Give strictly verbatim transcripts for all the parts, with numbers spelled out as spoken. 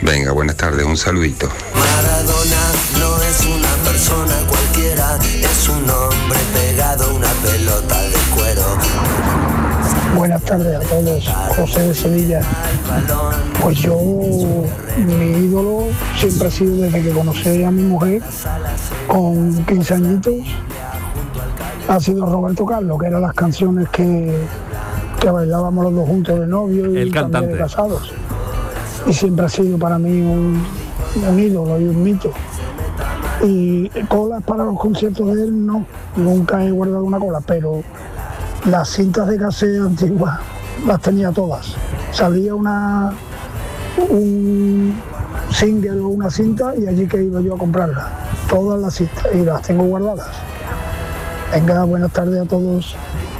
Venga, buenas tardes, un saludito. Maradona no es una persona cualquiera, es un hombre pegado a una pelota de cuero. Buenas tardes a todos, José de Sevilla. Pues yo, mi ídolo siempre ha sido desde que conocí a mi mujer, con quince añitos, ha sido Roberto Carlos, que eran las canciones que, que bailábamos los dos juntos de novio y el también de casados. Y siempre ha sido para mí un, un ídolo y un mito. Y colas para los conciertos de él no, nunca he guardado una cola, pero las cintas de cassette antiguas las tenía todas. Salía una un single o una cinta y allí que iba yo a comprarla. Todas las cintas y las tengo guardadas. Venga, buenas tardes a todos.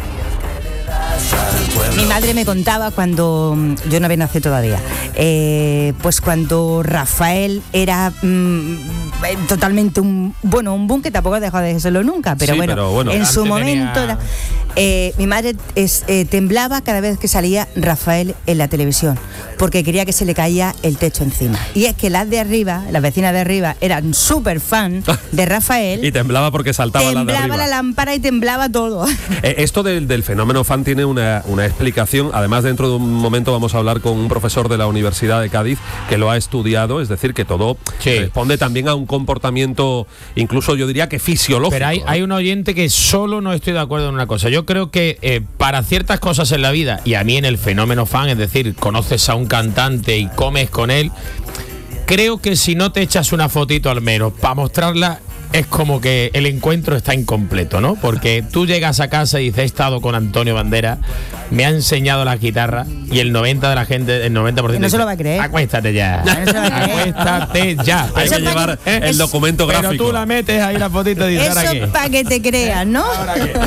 Mi madre me contaba cuando yo no había nacido todavía, eh, pues cuando Rafael era mmm, totalmente un bueno un boom, que tampoco ha dejado de serlo nunca, pero, sí, bueno, pero bueno, en su momento tenía... era, eh, mi madre es, eh, temblaba cada vez que salía Rafael en la televisión, porque quería que se le caía el techo encima. Y es que las de arriba, las vecinas de arriba, eran súper fan de Rafael. Y temblaba porque saltaba la de arriba. Temblaba la lámpara y temblaba todo. Eh, esto del, del fenómeno fan tiene una, una explicación. Además, dentro de un momento vamos a hablar con un profesor de la Universidad de Cádiz que lo ha estudiado, es decir, que todo sí. responde también a un comportamiento, incluso yo diría que fisiológico. Pero hay, ¿eh? hay un oyente que solo no estoy de acuerdo en una cosa. Yo creo que eh, para ciertas cosas en la vida, y a mí en el fenómeno fan, es decir, conoces a un cantante y comes con él, creo que si no te echas una fotito al menos para mostrarla, es como que el encuentro está incompleto, ¿no? Porque tú llegas a casa y dices, he estado con Antonio Banderas, me ha enseñado la guitarra, y el noventa de la gente, el noventa por ciento no dice, se lo va a creer. Acuéstate ya. No se lo va a creer. Acuéstate ya. Hay que llevar que, el es, documento gráfico. Pero tú la metes ahí la fotito y dices, eso es para que te creas, ¿no? ¿Ahora qué?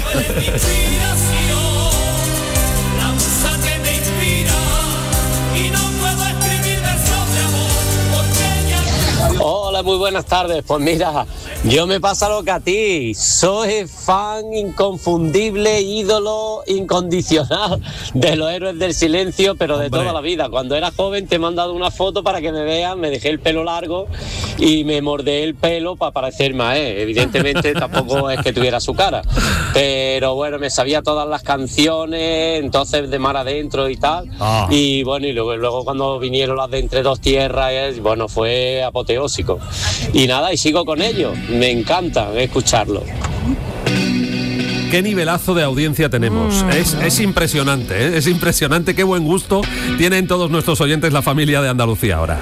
Hola, muy buenas tardes. Pues mira, yo me pasa lo que a ti. Soy fan inconfundible, ídolo incondicional de los Héroes del Silencio, pero Hombre. de toda la vida. Cuando era joven te he mandado una foto para que me vean, me dejé el pelo largo y me mordé el pelo para parecerme a él. Evidentemente tampoco es que tuviera su cara, pero bueno, me sabía todas las canciones, entonces de mar adentro y tal. Ah. Y bueno, y luego, luego cuando vinieron las de Entre dos tierras, bueno, fue apoteósico. Y nada, y sigo con ellos. Me encanta escucharlo. Qué nivelazo de audiencia tenemos. Mm. Es, es impresionante, ¿eh? Es impresionante. Qué buen gusto tienen todos nuestros oyentes, la familia de Andalucía ahora.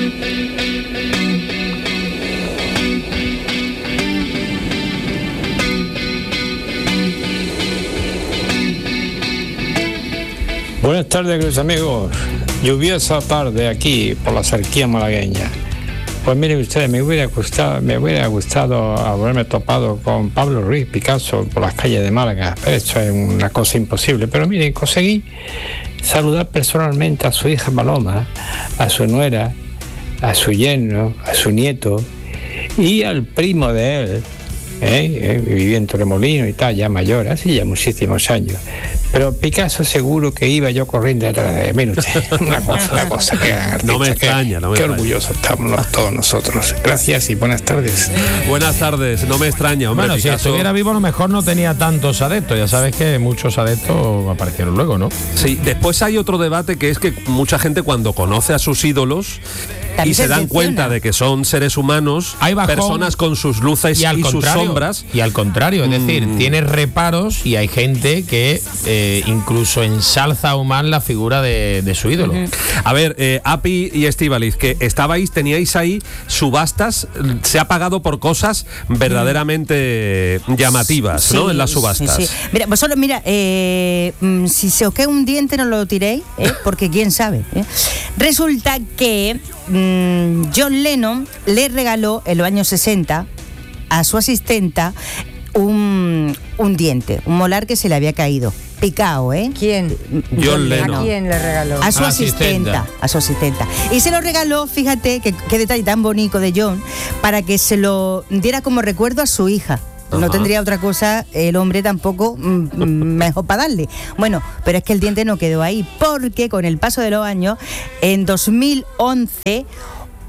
Buenas tardes, queridos amigos. Lluviosa tarde aquí por la cerquía malagueña. Pues miren ustedes, me hubiera gustado, me hubiera gustado haberme topado con Pablo Ruiz Picasso por las calles de Málaga, pero esto es una cosa imposible. Pero miren, conseguí saludar personalmente a su hija Paloma, a su nuera, a su yerno, a su nieto y al primo de él, ¿eh? ¿Eh? Vivía en Torremolinos y tal, ya mayor, hace ya muchísimos años. Pero Picasso seguro que iba yo corriendo detrás de mí. Una cosa, una cosa que artista, no me extraña, no me Qué extraña. orgullosos estamos todos nosotros. Gracias y buenas tardes. Buenas tardes, no me extraña, hombre. Bueno, Picasso, si estuviera vivo a lo mejor no tenía tantos adeptos. Ya sabes que muchos adeptos aparecieron luego, ¿no? Sí, después hay otro debate que es que mucha gente cuando conoce a sus ídolos y se, se dan cuenta de que son seres humanos, personas con sus luces y, y sus sombras. Y al contrario, es decir, mm. tiene reparos y hay gente que eh, incluso ensalza aún más la figura de, de su ídolo. Uh-huh. A ver, eh, Api y Estíbaliz, que estabais, teníais ahí subastas, se ha pagado por cosas verdaderamente mm. llamativas, sí, ¿no? En las subastas. Sí, sí. Mira, vosotros, mira, eh, si se os cae un diente no lo tiréis, ¿eh? Porque quién sabe. ¿eh? Resulta que John Lennon le regaló en los años sesenta a su asistenta un, un diente, un molar que se le había caído, picado, ¿eh? ¿Quién? John Lennon. ¿A quién le regaló? A su asistenta. asistenta, a su asistenta. Y se lo regaló, fíjate, que, qué detalle tan bonito de John, para que se lo diera como recuerdo a su hija. Ajá. No tendría otra cosa el hombre tampoco mm, mejor para darle. Bueno, pero es que el diente no quedó ahí, porque con el paso de los años, en dos mil once,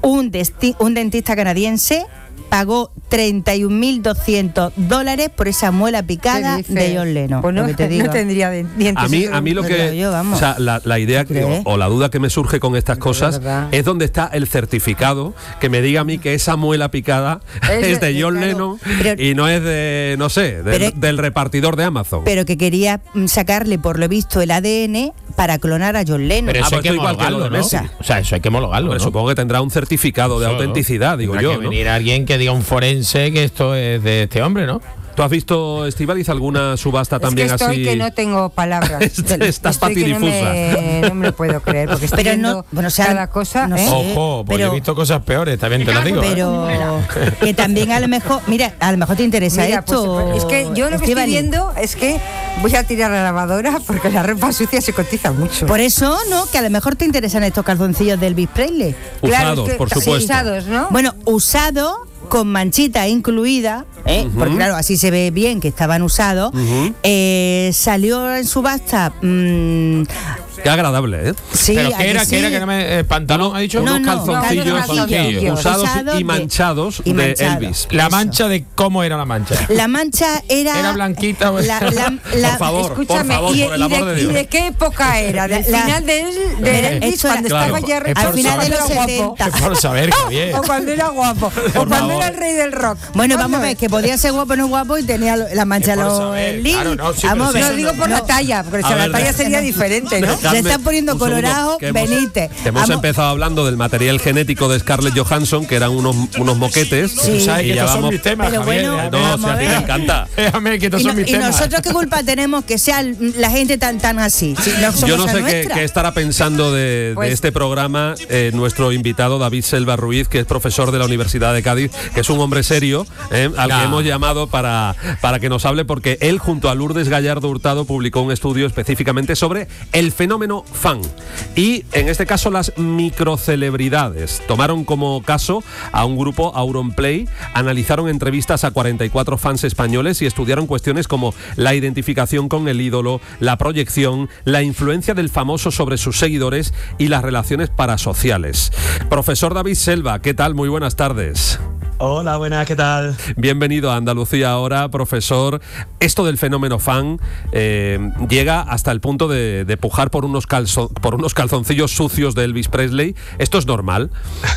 un, desti- un dentista canadiense pagó treinta y un mil doscientos dólares por esa muela picada de John Lennon. Pues no, lo que te digo. no tendría dientes. A mí, a mí lo que... Yo, o sea, la, la idea que, o, o la duda que me surge con estas cosas es dónde está el certificado que me diga a mí que esa muela picada es, es de John claro, Lennon pero, y no es de, no sé, de, pero, del repartidor de Amazon. Pero que quería sacarle, por lo visto, el A D N para clonar a John Lennon. Pero eso ah, hay que homologarlo, ¿no? O sea, eso hay que homologarlo, ¿no? Supongo que tendrá un certificado de eso, autenticidad, digo yo, que ¿no? venir alguien que diga un forense que esto es de este hombre, ¿no? ¿Tú has visto, Estíbaliz, alguna subasta es también que estoy así? que no tengo palabras. Estás patidifusa. No me, no me lo puedo creer, porque estoy pero viendo no, bueno, o sea, cada cosa. No ¿eh? sé, Ojo, pues pero, yo he visto cosas peores, también te lo digo. Pero ¿eh? que también a lo mejor, mira, a lo mejor te interesa mira, esto. Pues, es que yo lo que estoy viendo es que voy a tirar la lavadora porque la ropa sucia se cotiza mucho. Por eso, ¿no? Que a lo mejor te interesan estos calzoncillos del Elvis Presley. Usados, claro, es que, por supuesto. Usados, ¿no? Bueno, usado con manchita incluida, ¿eh? Uh-huh. Porque claro, así se ve bien que estaban usados. Uh-huh. eh, salió en subasta. Mmm, Qué agradable, ¿eh? Sí, ¿pero qué era? Sí. ¿Qué era? ¿Que no me, eh, pantalón ha dicho? Unos no, calzoncillos, no, calzoncillos usados usado y manchados y de manchado. Elvis. La mancha de cómo era la mancha. La mancha era. Era blanquita. La, la, la, por favor, escúchame, por favor, y, por el amor y, de, de Dios. ¿Y de qué época era? ¿Del la, final de, de Elvis, cuando claro, estaba ya al final de los setenta. Es por saber, Javier. O cuando era guapo. O cuando era el rey del rock. Bueno, vamos a ver, que podía ser guapo o no guapo y tenía la mancha de los claro, no, sí, vamos, sí, no digo por no. la talla, porque si la talla sería diferente, ¿no? Se está poniendo colorado, venite. Hemos Vamos. empezado hablando del material genético de Scarlett Johansson, que eran unos, unos moquetes. Sí. ¿Sabes que estos son mis temas, pero Javier? Bueno, no, si a ti te encanta. Déjame que estos y, son no, mis y temas. nosotros qué culpa tenemos que sea la gente tan tan así. Si no somos Yo no sé qué, nuestra. qué estará pensando de, pues, de este programa eh, nuestro invitado David Selva Ruiz, que es profesor de la Universidad de Cádiz, que es un hombre serio, eh, al nah. que hemos llamado para, para que nos hable, porque él junto a Lourdes Gallardo Hurtado publicó un estudio específicamente sobre el fenómeno fan. Y en este caso las microcelebridades. Tomaron como caso a un grupo, Auronplay, analizaron entrevistas a cuarenta y cuatro fans españoles y estudiaron cuestiones como la identificación con el ídolo, la proyección, la influencia del famoso sobre sus seguidores y las relaciones parasociales. Profesor David Selva, ¿qué tal? Muy buenas tardes. Hola, buenas, ¿qué tal? Bienvenido a Andalucía Ahora, profesor. Esto del fenómeno fan eh, llega hasta el punto de, de pujar por unos, calzo, por unos calzoncillos sucios de Elvis Presley. ¿Esto es normal?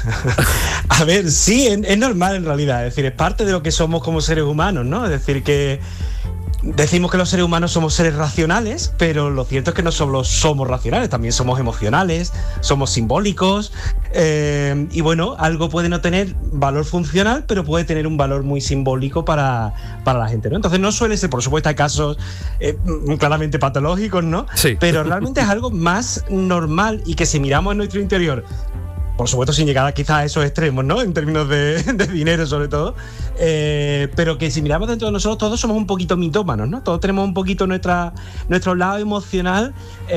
A ver, sí, es, es normal en realidad. Es decir, es parte de lo que somos como seres humanos, ¿no? Es decir, que decimos que los seres humanos somos seres racionales, pero lo cierto es que no solo somos racionales, también somos emocionales, somos simbólicos, eh, y bueno, algo puede no tener valor funcional, pero puede tener un valor muy simbólico para, para la gente, ¿no? Entonces no suele ser, por supuesto hay casos eh, claramente patológicos, ¿no? Sí. Pero realmente es algo más normal y que si miramos en nuestro interior, por supuesto sin llegar quizás a esos extremos, ¿no? En términos de, de dinero sobre todo, eh, pero que si miramos dentro de nosotros todos somos un poquito mitómanos, ¿no? Todos tenemos un poquito nuestra, nuestro lado emocional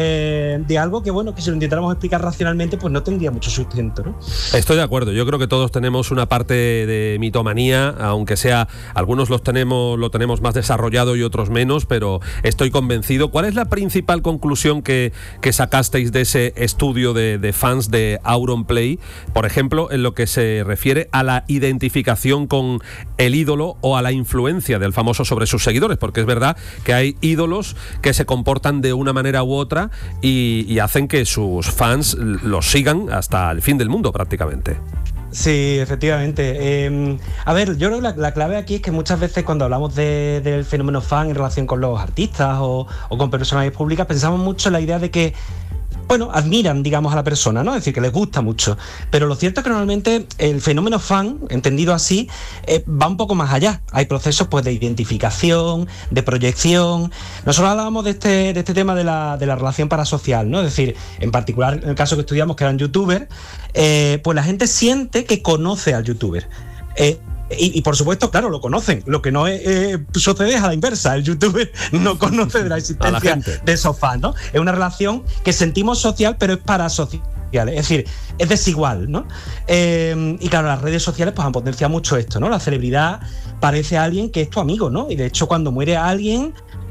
eh, de algo que, bueno, que si lo intentáramos explicar racionalmente, pues no tendría mucho sustento, ¿no? Estoy de acuerdo, yo creo que todos tenemos una parte de mitomanía, aunque sea, algunos los tenemos, lo tenemos más desarrollado y otros menos, pero estoy convencido. ¿Cuál es la principal conclusión que, que sacasteis de ese estudio de, de fans de Auronplay? Por ejemplo, en lo que se refiere a la identificación con el ídolo o a la influencia del famoso sobre sus seguidores, porque es verdad que hay ídolos que se comportan de una manera u otra y, y hacen que sus fans los sigan hasta el fin del mundo prácticamente. Sí, efectivamente. Eh, a ver, yo creo que la, la clave aquí es que muchas veces cuando hablamos de, del fenómeno fan en relación con los artistas o, o con personalidades públicas, pensamos mucho en la idea de que, bueno, admiran, digamos, a la persona, ¿no? Es decir, que les gusta mucho. Pero lo cierto es que normalmente el fenómeno fan, entendido así, eh, va un poco más allá. Hay procesos, pues, de identificación, de proyección. Nosotros hablábamos de este, de este tema de la, de la relación parasocial, ¿no? Es decir, en particular, en el caso que estudiamos, que eran youtubers, eh, pues la gente siente que conoce al youtuber. Eh, Y, y por supuesto, claro, lo conocen. Lo que no es, eh, sucede es a la inversa. El youtuber no conoce de la existencia de esos fans, ¿no? Es una relación que sentimos social, pero es parasocial. Es decir, es desigual, ¿no? Eh, y claro, las redes sociales pues han potenciado mucho esto, ¿no? La celebridad parece a alguien que es tu amigo, ¿no? Y de hecho, cuando muere alguien,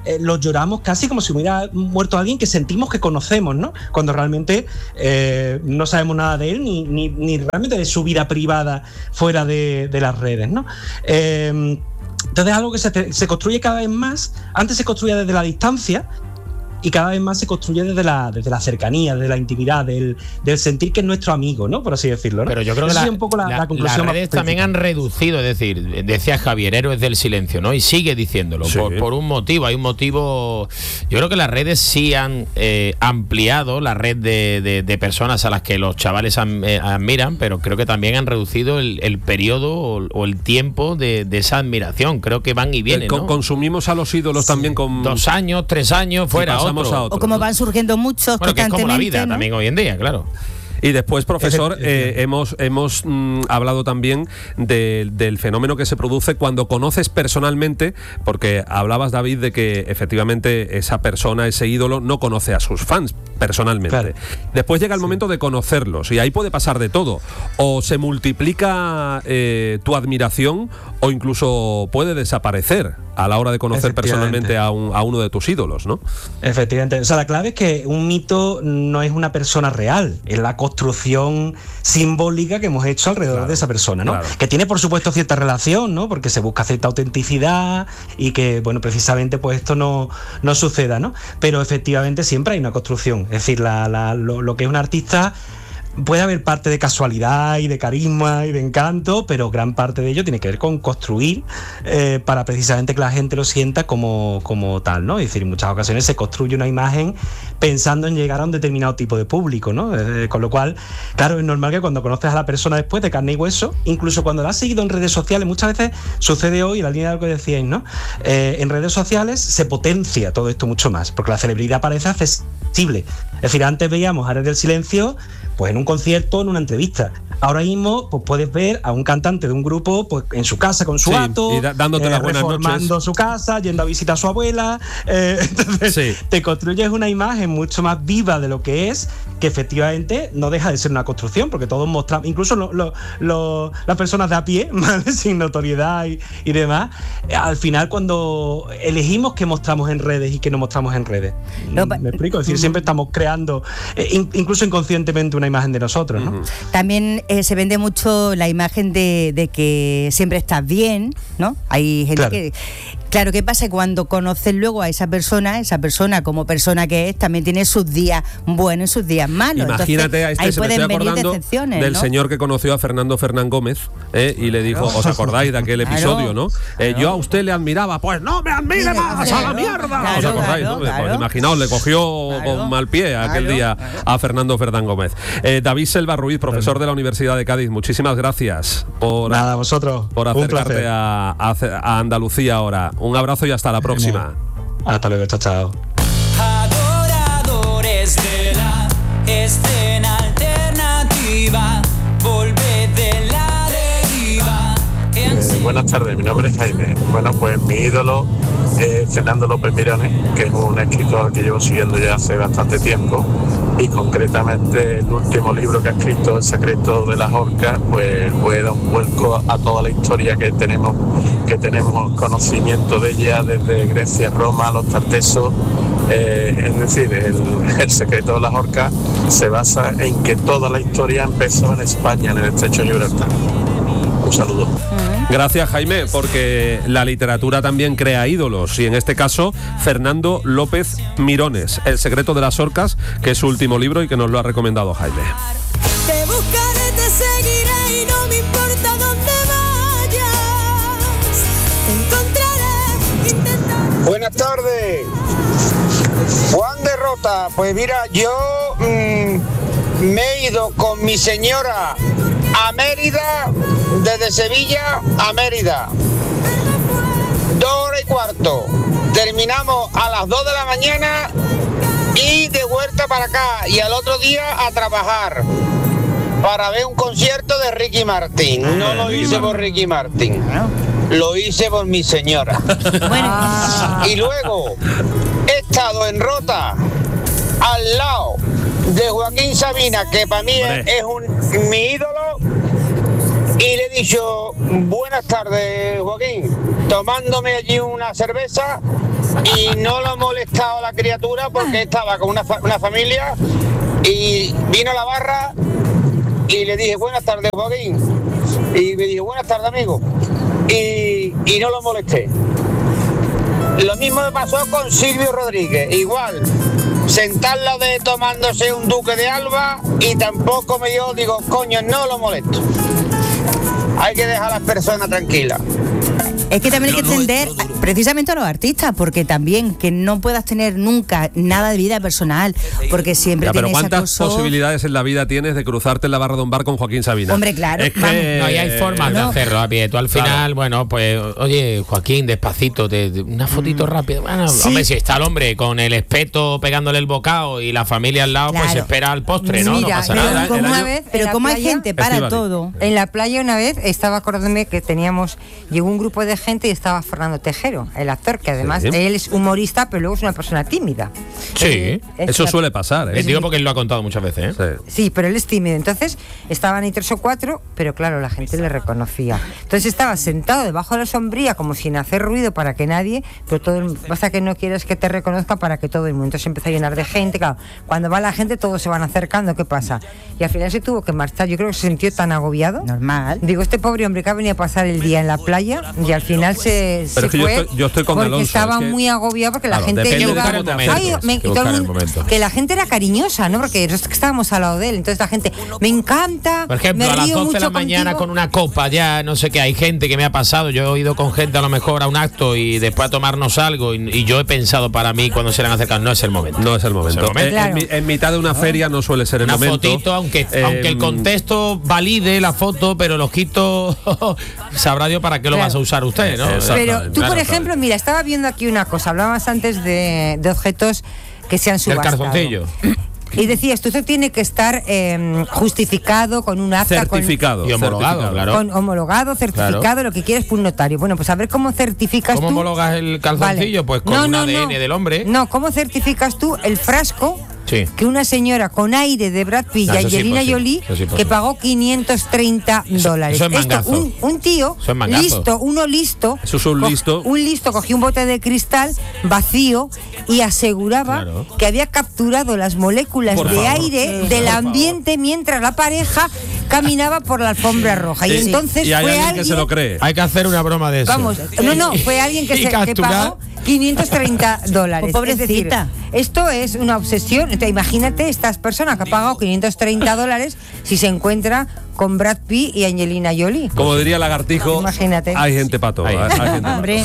eh, los lloramos casi como si hubiera muerto alguien que sentimos que conocemos, ¿no? Cuando realmente eh, no sabemos nada de él ni, ni, ni realmente de su vida privada fuera de, de las redes, ¿no? Eh, entonces es algo que se, se construye cada vez más. Antes se construía desde la distancia y cada vez más se construye desde la, desde la cercanía, desde la intimidad, del, del sentir que es nuestro amigo, ¿no? Por así decirlo, ¿no? Pero yo creo que la, la, un poco la, la, la conclusión las redes también han reducido, es decir, decía Javier, héroes del silencio, ¿no? Y sigue diciéndolo, sí. por, por un motivo, hay un motivo. Yo creo que las redes sí han eh, ampliado la red de, de, de personas a las que los chavales am, eh, admiran, pero creo que también han reducido el, el periodo o, o el tiempo de, de esa admiración. Creo que van y vienen, Con, ¿no? Consumimos a los ídolos sí. también con... Dos años, tres años, fuera, otro. A otro, o como ¿no? van surgiendo muchos bueno, que es como la vida, ¿no? también hoy en día, claro. Y después, profesor, eh, hemos, hemos mm, hablado también de, del fenómeno que se produce cuando conoces personalmente, porque hablabas, David, de que efectivamente esa persona, ese ídolo, no conoce a sus fans personalmente. Claro. Después llega el sí. momento de conocerlos y ahí puede pasar de todo. O se multiplica eh, tu admiración o incluso puede desaparecer a la hora de conocer personalmente a, un, a uno de tus ídolos, ¿no? Efectivamente. O sea, la clave es que un mito no es una persona real, es la construcción simbólica que hemos hecho alrededor claro, de esa persona, ¿no? Claro. Que tiene, por supuesto, cierta relación, ¿no? Porque se busca cierta autenticidad y que, bueno, precisamente pues esto no, no suceda, ¿no? Pero efectivamente siempre hay una construcción. Es decir, la, la, lo, lo que es un artista... Puede haber parte de casualidad y de carisma y de encanto, pero gran parte de ello tiene que ver con construir eh, para precisamente que la gente lo sienta como, como tal, ¿no? Es decir, en muchas ocasiones se construye una imagen pensando en llegar a un determinado tipo de público, ¿no? Eh, con lo cual, claro, es normal que cuando conoces a la persona después de carne y hueso, incluso cuando la has seguido en redes sociales, muchas veces sucede hoy, en la línea de lo que decíais, ¿no? Eh, en redes sociales se potencia todo esto mucho más, porque la celebridad parece accesible. Es decir, antes veíamos a Héroes del Silencio pues en un concierto, en una entrevista. Ahora mismo pues puedes ver a un cantante de un grupo pues en su casa con su sí, gato, y da, dándote eh, las buenas reformando noches. su casa, yendo a visitar a su abuela. Eh, entonces sí. te construyes una imagen mucho más viva de lo que es, que efectivamente no deja de ser una construcción, porque todos mostramos, incluso lo, lo, lo, las personas de a pie, ¿vale? Sin notoriedad y, y demás, eh, al final cuando elegimos qué mostramos en redes y qué no mostramos en redes. No, ¿Me explico? Es decir, siempre estamos creando, eh, in, incluso inconscientemente, una imagen de nosotros, ¿no? También eh, se vende mucho la imagen de, de que siempre estás bien, ¿no? Hay gente claro. que... Claro, ¿qué pasa? Cuando conoces luego a esa persona, esa persona como persona que es, también tiene sus días buenos y sus días malos. Imagínate. Entonces, a este, ahí se me pueden estoy acordando del ¿no? señor que conoció a Fernando Fernán Gómez eh, y le dijo, ¿os acordáis de aquel episodio, no? Eh, yo a usted le admiraba, pues no me admire más, claro, a la mierda. Claro, ¿os acordáis, claro, no? Claro. Pues, imaginaos, le cogió claro, con mal pie aquel claro, día claro. a Fernando Fernán Gómez. Eh, David Selva Ruiz, profesor de la Universidad de Cádiz, muchísimas gracias por, Nada, vosotros. por acercarte a, a, a Andalucía ahora. Un abrazo y hasta la próxima. Hasta luego, chao, chao. Adoradores de la escena alternativa, volve de la deriva. Eh, buenas tardes, mi nombre es Jaime. Bueno, pues mi ídolo es Fernando López Mirones, que es un escritor que llevo siguiendo ya hace bastante tiempo, y concretamente el último libro que ha escrito, El secreto de las orcas, pues puede dar un vuelco a toda la historia que tenemos, que tenemos conocimiento de ella desde Grecia, Roma, los tartesos. Eh, es decir, el, el secreto de las orcas se basa en que toda la historia empezó en España, en el estrecho de Gibraltar. Un saludo. Gracias, Jaime, porque la literatura también crea ídolos, y en este caso Fernando López Mirones, El secreto de las orcas, que es su último libro y que nos lo ha recomendado Jaime. Te buscaré, te seguiré y no me importa dónde vayas. Te encontraré, intentaré. Buenas tardes. Juan de Rota. Pues mira, yo mmm, me he ido con mi señora a Mérida, desde Sevilla a Mérida, dos horas y cuarto, terminamos a las dos de la mañana y de vuelta para acá, y al otro día a trabajar para ver un concierto de Ricky Martin. No lo hice por Ricky Martin, lo hice por mi señora. Y luego he estado en Rota al lado de Joaquín Sabina, que para mí es, es un, mi ídolo, y le dicho buenas tardes, Joaquín, tomándome allí una cerveza y no lo he molestado a la criatura porque estaba con una, fa- una familia y vino a la barra y le dije buenas tardes, Joaquín, y me dijo buenas tardes, amigo, y, y no lo molesté. Lo mismo me pasó con Silvio Rodríguez, igual, sentarlo de tomándose un Duque de Alba y tampoco me dio, digo, coño, no lo molesto. Hay que dejar a las personas tranquilas. Es que también hay que entender precisamente a los artistas, porque también que no puedas tener nunca nada de vida personal, porque siempre ya, pero tienes ¿cuántas acoso? posibilidades en la vida tienes de cruzarte en la barra de un bar con Joaquín Sabina? Hombre, claro. Es que, vamos. No, y hay formas no. de hacerlo, a pie. Tú al final, Claro. bueno, pues, oye, Joaquín, despacito, de, de una fotito rápida. Bueno, Sí. hombre, si está el hombre con el espeto pegándole el bocado y la familia al lado, pues Claro. espera al postre, ¿no? Mira, no pasa pero nada. como El una año- vez Pero en la como hay playa- gente para Estíbaliz. todo. En la playa una vez estaba acordándome que teníamos, llegó un grupo de gente y estaba Fernando Tejero, el actor, que además Sí. él es humorista, pero luego es una persona tímida. Sí, Eh, es Eso una- suele pasar, ¿eh? Les digo porque él lo ha contado muchas veces, ¿eh? Sí. Sí, pero él es tímido. Entonces estaban ahí tres o cuatro, pero claro, la gente le reconocía. Entonces estaba sentado debajo de la sombría como sin hacer ruido para que nadie, pero todo el- basta que no quieras que te reconozca para que todo el mundo. Entonces empezó a llenar de gente. Claro, cuando va la gente todos se van acercando, ¿qué pasa? Y al final se tuvo que marchar. Yo creo que se sintió tan agobiado. Normal. Digo, este pobre hombre que ha venido a pasar el día en la playa y al final se, Pero se es que yo fue estoy- yo estoy con porque Alonso, estaba es que- muy agobiado porque la Claro, gente depende de iba- cómo te acerques, Ay, me- hay que todo buscar el el mundo- momento. que la gente era cariñosa, ¿no? Porque nosotros que estábamos al lado de él, entonces la gente, me encanta, Por ejemplo, me a las río doce de mucho la mañana contigo. con una copa, ya no sé qué, hay gente que me ha pasado. Yo he ido con gente a lo mejor a un acto y después a tomarnos algo. Y, y yo he pensado para mí cuando se le han acercado, no es el momento. No es el momento. No es el momento. Eh, en, Claro. mi- en mitad de una feria no suele ser el Una momento. fotito, aunque, Eh, aunque el contexto valide la foto, pero el ojito sabrá Dios para qué lo Claro. vas a usar usted, ¿no? Exacto. Pero tú, Claro, por ejemplo, mira, estaba viendo aquí una cosa, hablabas antes de, de objetos que se han Del subastado. calzoncillo. Y decías, tú esto tiene que estar eh, justificado con un acta, con- certificado. Y homologado, certificado. claro. con homologado, certificado, Claro. lo que quieres por un notario. Bueno, pues a ver cómo certificas ¿Cómo tú. homologas el calzoncillo? Vale. Pues con No, un no, A D N no. del hombre. No, ¿cómo certificas tú el frasco Sí. que una señora con aire de Brad Pitt y No, eso sí, Angelina posible. Jolie Eso sí, que posible. pagó quinientos treinta dólares? eso es Esto, mangazo. un, un tío Eso es mangazo. listo, uno listo. Eso es un co- listo. Un listo cogió un bote de cristal vacío y aseguraba Claro. que había capturado las moléculas Por de favor. aire del ambiente mientras la pareja caminaba por la alfombra roja. Y Sí. entonces Y hay fue alguien alguien que se lo cree. Hay que hacer una broma de eso. Vamos, no, no, fue alguien que, Y se, que capturar. pagó quinientos treinta dólares. Oh, Es decir, pobrecita. esto es una obsesión. Entonces, imagínate estas personas que han pagado quinientos treinta dólares si se encuentra con Brad Pitt y Angelina Jolie. Como diría Lagartijo, Imagínate. hay gente para todo. Hay. hay- hay gente pa' Hombre.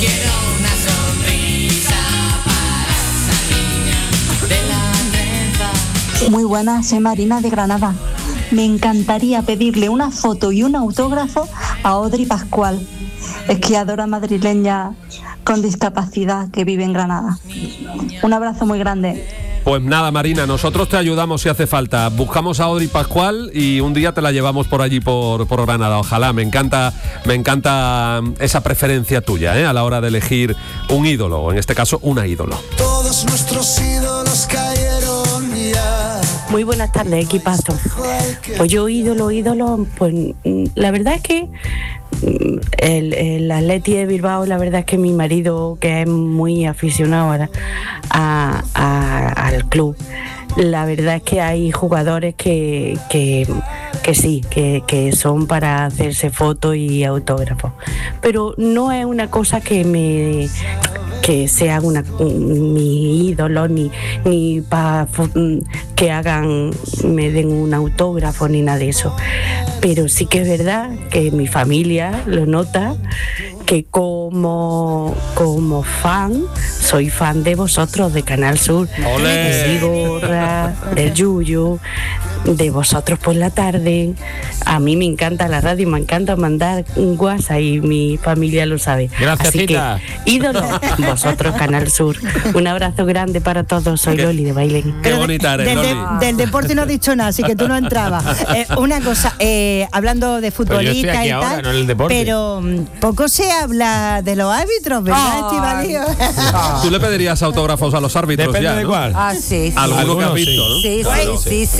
Muy buenas, soy Marina de Granada. Me encantaría pedirle una foto y un autógrafo a Audrey Pascual, esquiadora madrileña con discapacidad que vive en Granada. Un abrazo muy grande. Pues nada, Marina, nosotros te ayudamos si hace falta. Buscamos a Audrey Pascual y un día te la llevamos por allí por, por Granada. Ojalá, me encanta, me encanta esa preferencia tuya, ¿eh? A la hora de elegir un ídolo, o en este caso una ídolo. Todos nuestros ídolos cayeron ya. Muy buenas tardes, equipazo. Pues yo ídolo, ídolo, pues mm, la verdad es que mm, el, el Atleti de Bilbao, la verdad es que mi marido, que es muy aficionado a, a- a- al club, la verdad es que hay jugadores que, que, que sí, que, que son para hacerse fotos y autógrafos. Pero no es una cosa que me que sea una, mi ídolo, ni, ni para que hagan, me den un autógrafo, ni nada de eso. Pero sí que es verdad que mi familia lo nota, que como, como fan, soy fan de vosotros, de Canal Sur, ¡Olé! de Vigorra, del Yuyu, de vosotros por la tarde. A mí me encanta la radio, me encanta mandar un WhatsApp y mi familia lo sabe. Gracias, Así Tita. que, ídolo, vosotros, Canal Sur. Un abrazo grande para todos, soy Qué- Loli de Bailén. Qué bonita eres, Del, de- Loli. del deporte no has dicho nada, así que tú no entrabas. Eh, una cosa, eh, hablando de Pero yo estoy futbolista aquí y ahora, tal, no en el deporte. pero mm, poco se habla de los árbitros, ¿verdad, Ay. Estivali? Tú le pedirías autógrafos a los árbitros Depende ya, de ¿no? cuál. Ah, sí, sí. Alguno que has Algunos, visto, sí. ¿no? Sí, Claro, sí, sí, sí. claro.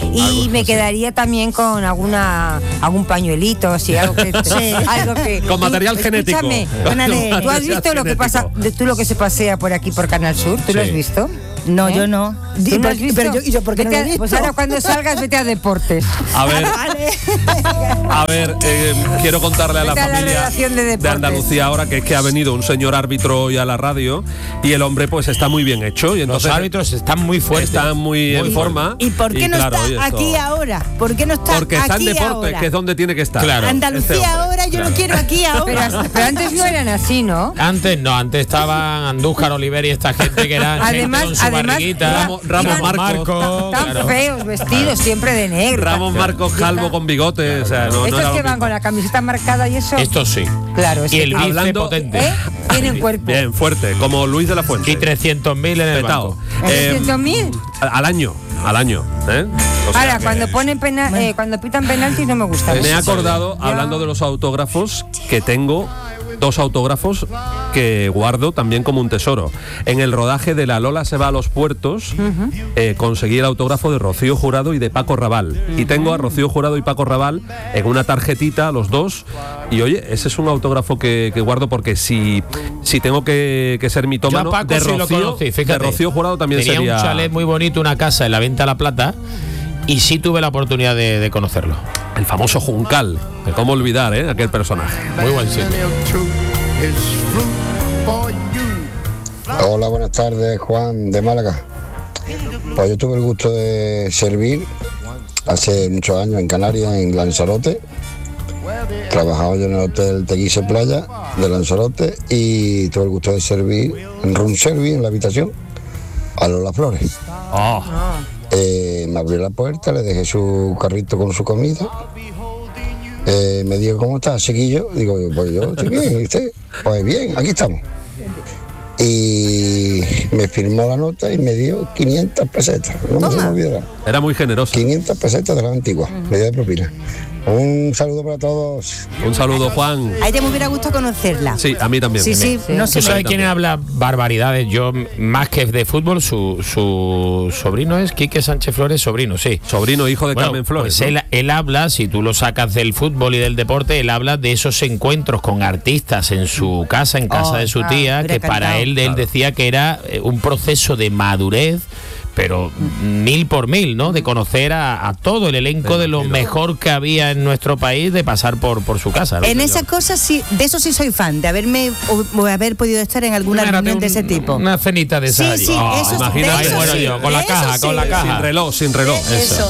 Y me quedaría también con alguna algún pañuelito, así, algo que, Sí. algo que Con material y, genético. escúchame, Con A D N. ¿tú has visto lo que pasa, de- tú lo que se pasea por aquí por Canal Sur? ¿Tú lo Sí. has visto? No, ¿Eh? yo no. ¿Tú no has Pero- visto? pero yo- ¿y yo por qué no Vete lo he a- Pues visto? ahora cuando salgas vete a deportes. A ver, Vale. a ver, eh, quiero contarle a la Vete a la familia redacción de de deportes. Andalucía ahora que es que ha venido un señor árbitro hoy a la radio y el hombre pues está muy bien hecho y Los entonces árbitros están muy fuertes. están muy, en Muy forma. ¿Y por qué no claro, está y esto- aquí ahora? ¿Por qué no está Porque está en aquí deporte, ahora? que es donde tiene que estar. Claro. Andalucía Este hombre, ahora, yo claro. lo quiero aquí Pero, ahora. pero antes no eran así, ¿no? Antes no, antes estaban Andújar, Oliver y esta gente que eran Además- gente con su además, barriguita. Ramos- Ramos Iban- Marcos. Tan claro. feos, vestidos siempre de negro. Ramón Marcos calvo con bigote, o sea, no, no Estos era que lo van mismo. con la camiseta marcada y eso. Esto sí. Claro, es Y que- el bíceps Hablando- potente. ¿Eh? Tienen cuerpo. Bien, fuerte, como Luis de la Fuente. Y trescientos mil en el Petao. banco. Eh, trescientos mil. al año, al año. ¿eh? O sea Ahora, que- cuando ponen pena, eh, cuando pitan penaltis no me gusta. Me he mucho. acordado, Ya. hablando de los autógrafos, que tengo dos autógrafos que guardo también como un tesoro. En el rodaje de La Lola se va a los puertos, eh, conseguí el autógrafo de Rocío Jurado y de Paco Raval. Y tengo a Rocío Jurado y Paco Raval en una tarjetita, los dos. Y oye, ese es un autógrafo que, que guardo porque si, si tengo que, que ser Yo a mitómano, Paco de sí lo Rocío, conocí, de fíjate. Rocío Jurado también Tenía sería... un chalet muy bonito, una casa en la Venta de la Plata, y sí tuve la oportunidad de, de conocerlo. El famoso Juncal. ¿Cómo olvidar, eh? Aquel personaje. Muy buen sitio. Hola, buenas tardes, Juan de Málaga. Pues yo tuve el gusto de servir hace muchos años en Canarias, en Lanzarote. Trabajaba yo en el Hotel Teguise Playa de Lanzarote y tuve el gusto de servir en room service en la habitación a Lola Flores. Oh. Eh, me abrió la puerta, le dejé su carrito con su comida. Eh, me dijo, ¿cómo estás, chiquillo? Digo, pues yo estoy bien, ¿y usted? Pues bien, aquí estamos. Y me firmó la nota y me dio quinientas pesetas, no me se me olvidará. Era muy generoso. quinientas pesetas de la antigua, me dio de propina. Un saludo para todos. Un saludo, Juan. A ella me hubiera gustado conocerla. Sí, a mí también. Sí, sí, no sé. ¿Tú sabes quién habla barbaridades? Yo, más que de fútbol, su, su sobrino es Quique Sánchez Flores, sobrino, sí. Sobrino, hijo de Bueno, Carmen Flores. Pues ¿no? él, él habla, si tú lo sacas del fútbol y del deporte, él habla de esos encuentros con artistas en su casa, en casa Oh, de su ah, tía, hubiera que para cantado. él, él decía que era eh, un proceso de madurez, pero mil por mil, ¿no? De conocer a, a todo el elenco de lo mejor que había en nuestro país, de pasar por, por su casa. ¿no? En esas cosas sí, de eso sí soy fan, de haberme o, o haber podido estar en alguna Imagínate reunión de un- ese tipo. Una cenita de Sí, esas allí. sí, Ah, eso- imagínate, de eso bueno, sí, yo, con la de caja, eso con la sí. caja. Sin reloj, sin reloj. Eso.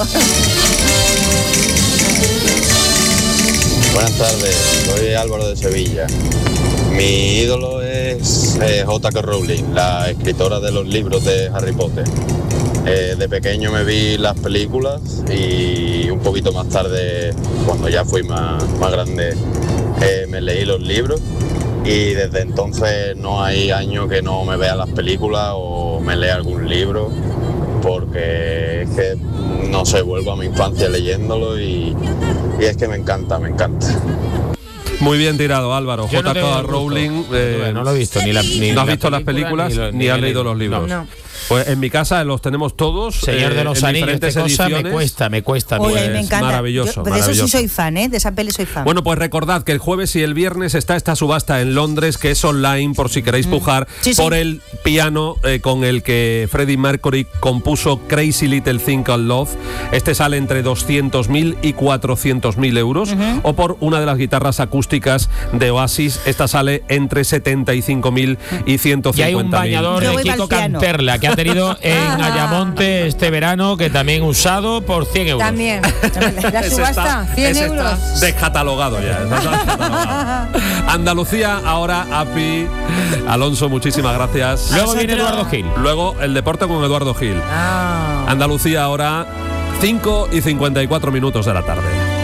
Buenas tardes, soy Álvaro de Sevilla. Mi ídolo es eh, J K Rowling, la escritora de los libros de Harry Potter. Eh, de pequeño me vi las películas y un poquito más tarde, cuando ya fui más, más grande, eh, me leí los libros y desde entonces no hay año que no me vea las películas o me lea algún libro, porque es que, no sé, vuelvo a mi infancia leyéndolo y, y es que me encanta, me encanta. Muy bien tirado, Álvaro. Yo no J tengo K gusto. Rowling. eh, No lo he visto, ni la- ni no has la visto las película, películas ni ni, lo- has ni he leído leído. los libros. No. Pues en mi casa los tenemos todos. Señor eh, de los en Anillos, diferentes esta cosa me ediciones. cuesta, me cuesta. a mí. Oye, a mí me Pues encanta. maravilloso, Yo- pero de eso sí maravilloso. soy fan, ¿eh? De esa peli soy fan. Bueno, pues recordad que el jueves y el viernes está esta subasta en Londres, que es online, por si queréis pujar Sí, sí. por el piano eh, con el que Freddie Mercury compuso Crazy Little Thing Called Love. Este sale entre doscientos mil y cuatrocientos mil euros. O por una de las guitarras acústicas de Oasis. Esta sale entre setenta y cinco mil y ciento Y hay un cincuenta mil. bañador Yo de voy Kiko pa'l piano. Canterla que ha tenido en Ayamonte este verano, que también usado por cien euros. También. La Ese subasta, está- cien ese euros. está descatalogado ya. está descatalogado. Andalucía, ahora API. Alonso, muchísimas gracias. Luego viene Eduardo Gil. Luego el deporte con Eduardo Gil. Ah. Andalucía ahora, cinco y cincuenta y cuatro minutos de la tarde.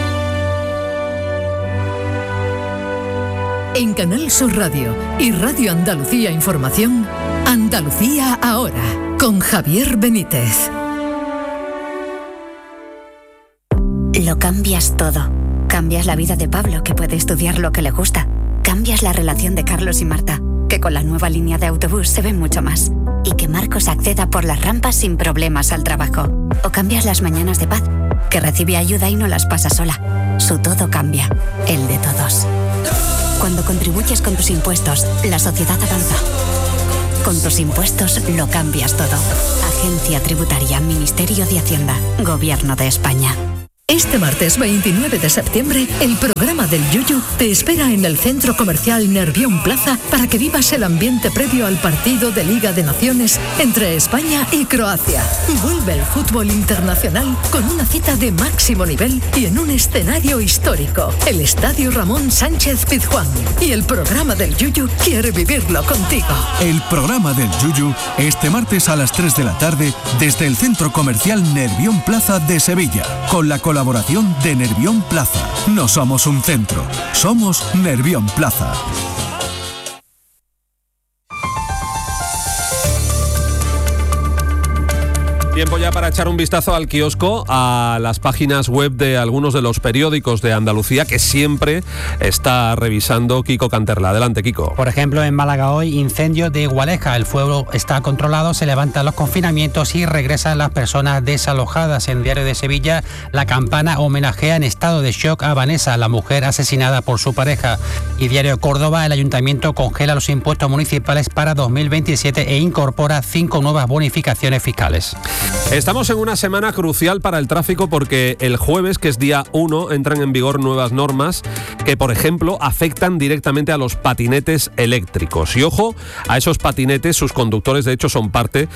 En Canal Sur Radio y Radio Andalucía Información, Andalucía ahora, con Javier Benítez. Lo cambias todo. Cambias la vida de Pablo, que puede estudiar lo que le gusta. Cambias la relación de Carlos y Marta. que con la nueva línea de autobús se ve mucho más. Y que Marcos acceda por las rampas sin problemas al trabajo. O cambias las mañanas de Paz, que recibe ayuda y no las pasa sola. Su todo cambia, el de todos. Cuando contribuyes con tus impuestos, la sociedad avanza. Con tus impuestos lo cambias todo. Agencia Tributaria, Ministerio de Hacienda, Gobierno de España. Este martes veintinueve de septiembre, el programa del Yuyu te espera en el Centro Comercial Nervión Plaza para que vivas el ambiente previo al partido de Liga de Naciones entre España y Croacia. Vuelve el fútbol internacional con una cita de máximo nivel y en un escenario histórico, el Estadio Ramón Sánchez Pizjuán. Y el programa del Yuyu quiere vivirlo contigo. El programa del Yuyu este martes a las tres de la tarde desde el Centro Comercial Nervión Plaza de Sevilla, con la colaboración de Nervión Plaza. No somos un centro, somos Nervión Plaza. Tiempo ya para echar un vistazo al kiosco, a las páginas web de algunos de los periódicos de Andalucía que siempre está revisando Kiko Canterla. Adelante, Kiko. Por ejemplo, en Málaga hoy, incendio de Gualeja. El fuego está controlado, se levantan los confinamientos y regresan las personas desalojadas. En Diario de Sevilla, La Campana homenajea en estado de shock a Vanessa, la mujer asesinada por su pareja. Y Diario Córdoba, el ayuntamiento congela los impuestos municipales para dos mil veintisiete e incorpora cinco nuevas bonificaciones fiscales. Estamos en una semana crucial para el tráfico porque el jueves, que es día uno, entran en vigor nuevas normas que, por ejemplo, afectan directamente a los patinetes eléctricos. Y ojo, a esos patinetes, sus conductores de hecho son parte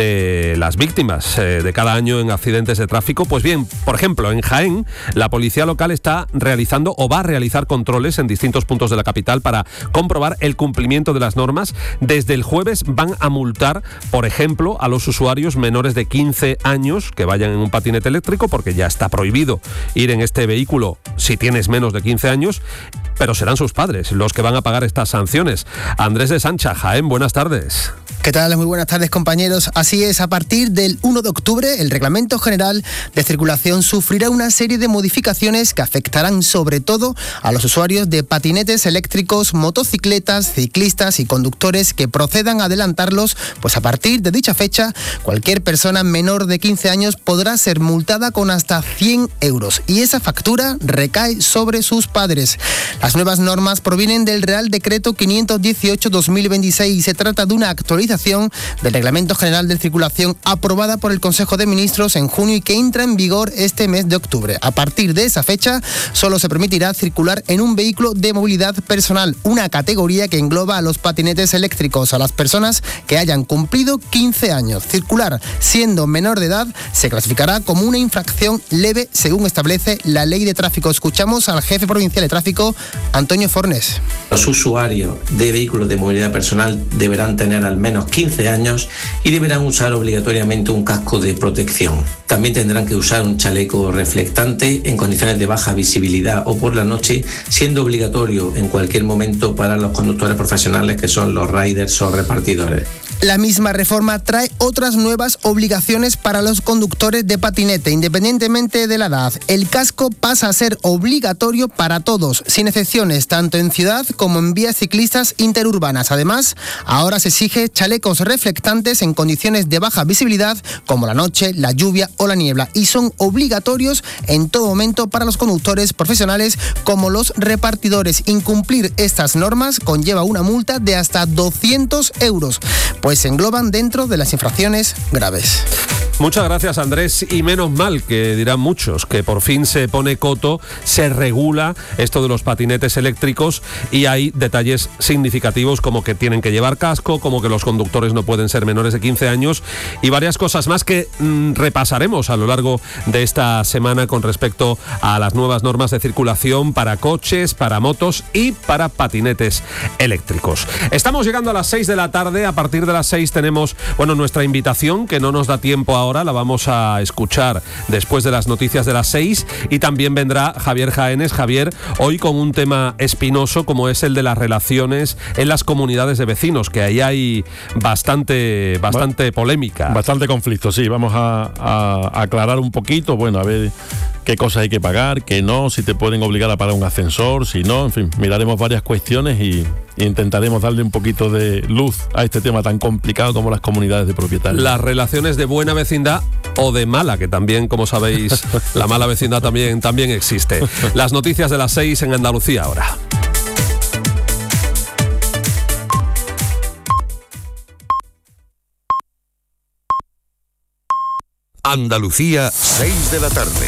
de las víctimas eh, de cada año en accidentes de tráfico. Pues bien, por ejemplo, en Jaén, la policía local está realizando o va a realizar controles en distintos puntos de la capital para comprobar el cumplimiento de las normas. Desde el jueves van a multar, por ejemplo, a los usuarios menores de quince años que vayan en un patinete eléctrico, porque ya está prohibido ir en este vehículo si tienes menos de quince años, pero serán sus padres los que van a pagar estas sanciones. Andrés de Sancha, Jaén, buenas tardes. ¿Qué tal? Muy buenas tardes, compañeros. Así es, a partir del uno de octubre, el Reglamento General de Circulación sufrirá una serie de modificaciones que afectarán sobre todo a los usuarios de patinetes eléctricos, motocicletas, ciclistas y conductores que procedan a adelantarlos, pues a partir de dicha fecha, cualquier persona menor de quince años podrá ser multada con hasta cien euros y esa factura recae sobre sus padres. Las nuevas normas provienen del Real Decreto quinientos dieciocho barra dos mil veintiséis y se trata de una actualización del Reglamento General de Circulación aprobada por el Consejo de Ministros en junio y que entra en vigor este mes de octubre. A partir de esa fecha, solo se permitirá circular en un vehículo de movilidad personal, una categoría que engloba a los patinetes eléctricos, a las personas que hayan cumplido quince años. Circular siendo menor de edad se clasificará como una infracción leve según establece la Ley de Tráfico. Escuchamos al jefe provincial de tráfico, Antonio Fornes. Los usuarios de vehículos de movilidad personal deberán tener al menos quince años y deberán usar obligatoriamente un casco de protección. También tendrán que usar un chaleco reflectante en condiciones de baja visibilidad o por la noche, siendo obligatorio en cualquier momento para los conductores profesionales que son los riders o repartidores. La misma reforma trae otras nuevas obligaciones para los conductores de patinete, independientemente de la edad. El casco pasa a ser obligatorio para todos, sin excepciones, tanto en ciudad como en vías ciclistas interurbanas. Además, ahora se exige chalecos reflectantes en condiciones de baja visibilidad, como la noche, la lluvia o la niebla, y son obligatorios en todo momento para los conductores profesionales como los repartidores. Incumplir estas normas conlleva una multa de hasta doscientos euros. Pues se engloban dentro de las infracciones graves. Muchas gracias, Andrés, y menos mal, que dirán muchos, que por fin se pone coto, se regula esto de los patinetes eléctricos y hay detalles significativos como que tienen que llevar casco, como que los conductores no pueden ser menores de quince años y varias cosas más que mmm, repasaremos a lo largo de esta semana con respecto a las nuevas normas de circulación para coches, para motos y para patinetes eléctricos. Estamos llegando a las seis de la tarde, a partir de las seis tenemos, bueno, nuestra invitación, que no nos da tiempo ahora, la vamos a escuchar después de las noticias de las seis y también vendrá Javier Jaénes. Javier, hoy con un tema espinoso como es el de las relaciones en las comunidades de vecinos, que ahí hay bastante, bastante polémica. Bastante conflicto, sí, vamos a, a aclarar un poquito, bueno, a ver qué cosas hay que pagar, qué no, si te pueden obligar a pagar un ascensor, si no, en fin, miraremos varias cuestiones y intentaremos darle un poquito de luz a este tema tan complicado como las comunidades de propietarios. Las relaciones de buena vecindad o de mala, que también, como sabéis, la mala vecindad también, también existe. Las noticias de las seis en Andalucía ahora. Andalucía, seis de la tarde.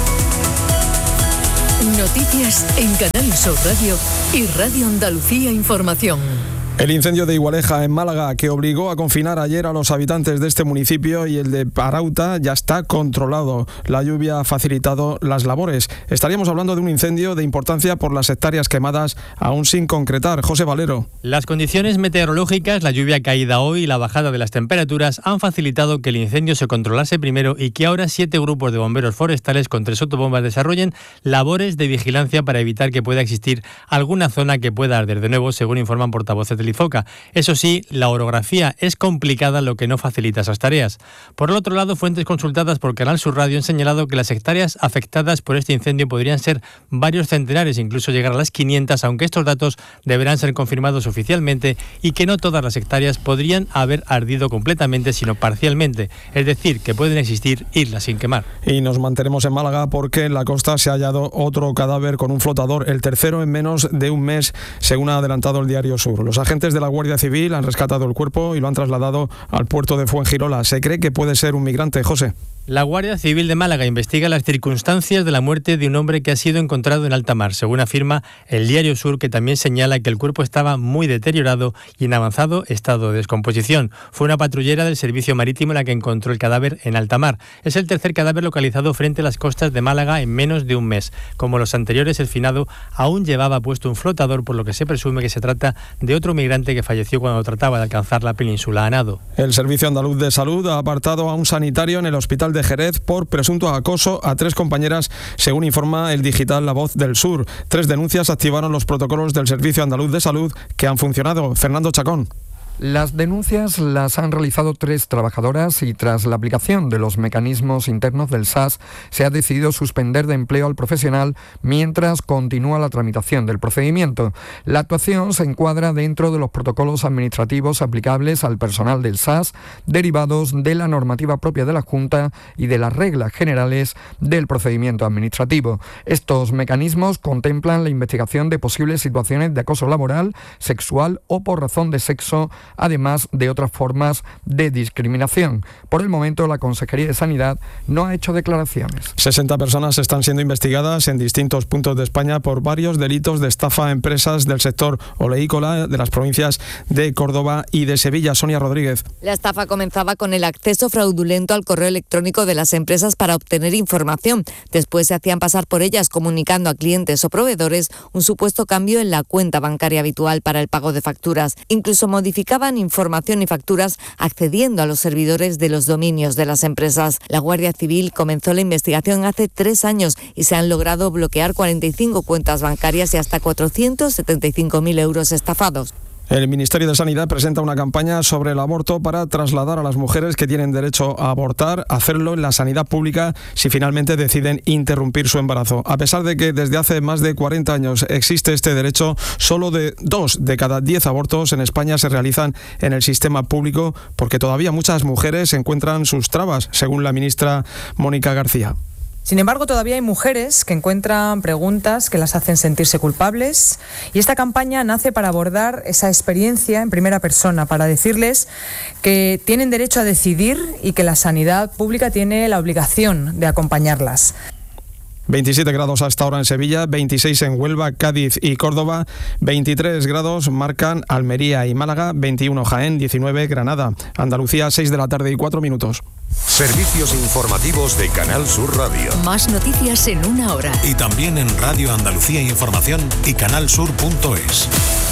Noticias en Canal Sur Radio y Radio Andalucía Información. El incendio de Igualeja en Málaga, que obligó a confinar ayer a los habitantes de este municipio, y el de Parauta ya está controlado. La lluvia ha facilitado las labores. Estaríamos hablando de un incendio de importancia por las hectáreas quemadas, aún sin concretar. José Valero. Las condiciones meteorológicas, la lluvia caída hoy y la bajada de las temperaturas han facilitado que el incendio se controlase primero y que ahora siete grupos de bomberos forestales con tres autobombas desarrollen labores de vigilancia para evitar que pueda existir alguna zona que pueda arder de nuevo, según informan portavoces del IFOCA. Eso sí, la orografía es complicada, lo que no facilita esas tareas. Por el otro lado, fuentes consultadas por Canal Sur Radio han señalado que las hectáreas afectadas por este incendio podrían ser varios centenares, incluso llegar a las quinientas, aunque estos datos deberán ser confirmados oficialmente, y que no todas las hectáreas podrían haber ardido completamente, sino parcialmente, es decir, que pueden existir islas sin quemar. Y nos mantenemos en Málaga porque en la costa se ha hallado otro cadáver con un flotador, el tercero en menos de un mes, según ha adelantado el Diario Sur. Los agentes de la Guardia Civil han rescatado el cuerpo y lo han trasladado al puerto de Fuengirola. Se cree que puede ser un migrante, José. La Guardia Civil de Málaga investiga las circunstancias de la muerte de un hombre que ha sido encontrado en alta mar, según afirma el Diario Sur, que también señala que el cuerpo estaba muy deteriorado y en avanzado estado de descomposición. Fue una patrullera del Servicio Marítimo la que encontró el cadáver en alta mar. Es el tercer cadáver localizado frente a las costas de Málaga en menos de un mes. Como los anteriores, el finado aún llevaba puesto un flotador, por lo que se presume que se trata de otro migrante que falleció cuando trataba de alcanzar la península a nado. El Servicio Andaluz de Salud ha apartado a un sanitario en el hospital de Jerez por presunto acoso a tres compañeras, según informa el digital La Voz del Sur. Tres denuncias activaron los protocolos del Servicio Andaluz de Salud que han funcionado. Fernando Chacón. Las denuncias las han realizado tres trabajadoras y tras la aplicación de los mecanismos internos del S A S se ha decidido suspender de empleo al profesional mientras continúa la tramitación del procedimiento. La actuación se encuadra dentro de los protocolos administrativos aplicables al personal del S A S derivados de la normativa propia de la Junta y de las reglas generales del procedimiento administrativo. Estos mecanismos contemplan la investigación de posibles situaciones de acoso laboral, sexual o por razón de sexo, además de otras formas de discriminación. Por el momento, la Consejería de Sanidad no ha hecho declaraciones. sesenta personas están siendo investigadas en distintos puntos de España por varios delitos de estafa a empresas del sector oleícola de las provincias de Córdoba y de Sevilla. Sonia Rodríguez. La estafa comenzaba con el acceso fraudulento al correo electrónico de las empresas para obtener información. Después se hacían pasar por ellas comunicando a clientes o proveedores un supuesto cambio en la cuenta bancaria habitual para el pago de facturas. Incluso modificaban información y facturas accediendo a los servidores de los dominios de las empresas. La Guardia Civil comenzó la investigación hace tres años y se han logrado bloquear cuarenta y cinco cuentas bancarias y hasta cuatrocientos setenta y cinco mil euros estafados. El Ministerio de Sanidad presenta una campaña sobre el aborto para trasladar a las mujeres que tienen derecho a abortar, a hacerlo en la sanidad pública si finalmente deciden interrumpir su embarazo. A pesar de que desde hace más de cuarenta años existe este derecho, solo de dos de cada diez abortos en España se realizan en el sistema público porque todavía muchas mujeres encuentran sus trabas, según la ministra Mónica García. Sin embargo, todavía hay mujeres que encuentran preguntas que las hacen sentirse culpables y esta campaña nace para abordar esa experiencia en primera persona, para decirles que tienen derecho a decidir y que la sanidad pública tiene la obligación de acompañarlas. veintisiete grados hasta ahora en Sevilla, veintiséis en Huelva, Cádiz y Córdoba, veintitrés grados marcan Almería y Málaga, veintiuno Jaén, diecinueve Granada. Andalucía, seis de la tarde y cuatro minutos. Servicios informativos de Canal Sur Radio. Más noticias en una hora. Y también en Radio Andalucía Información y canalsur punto es.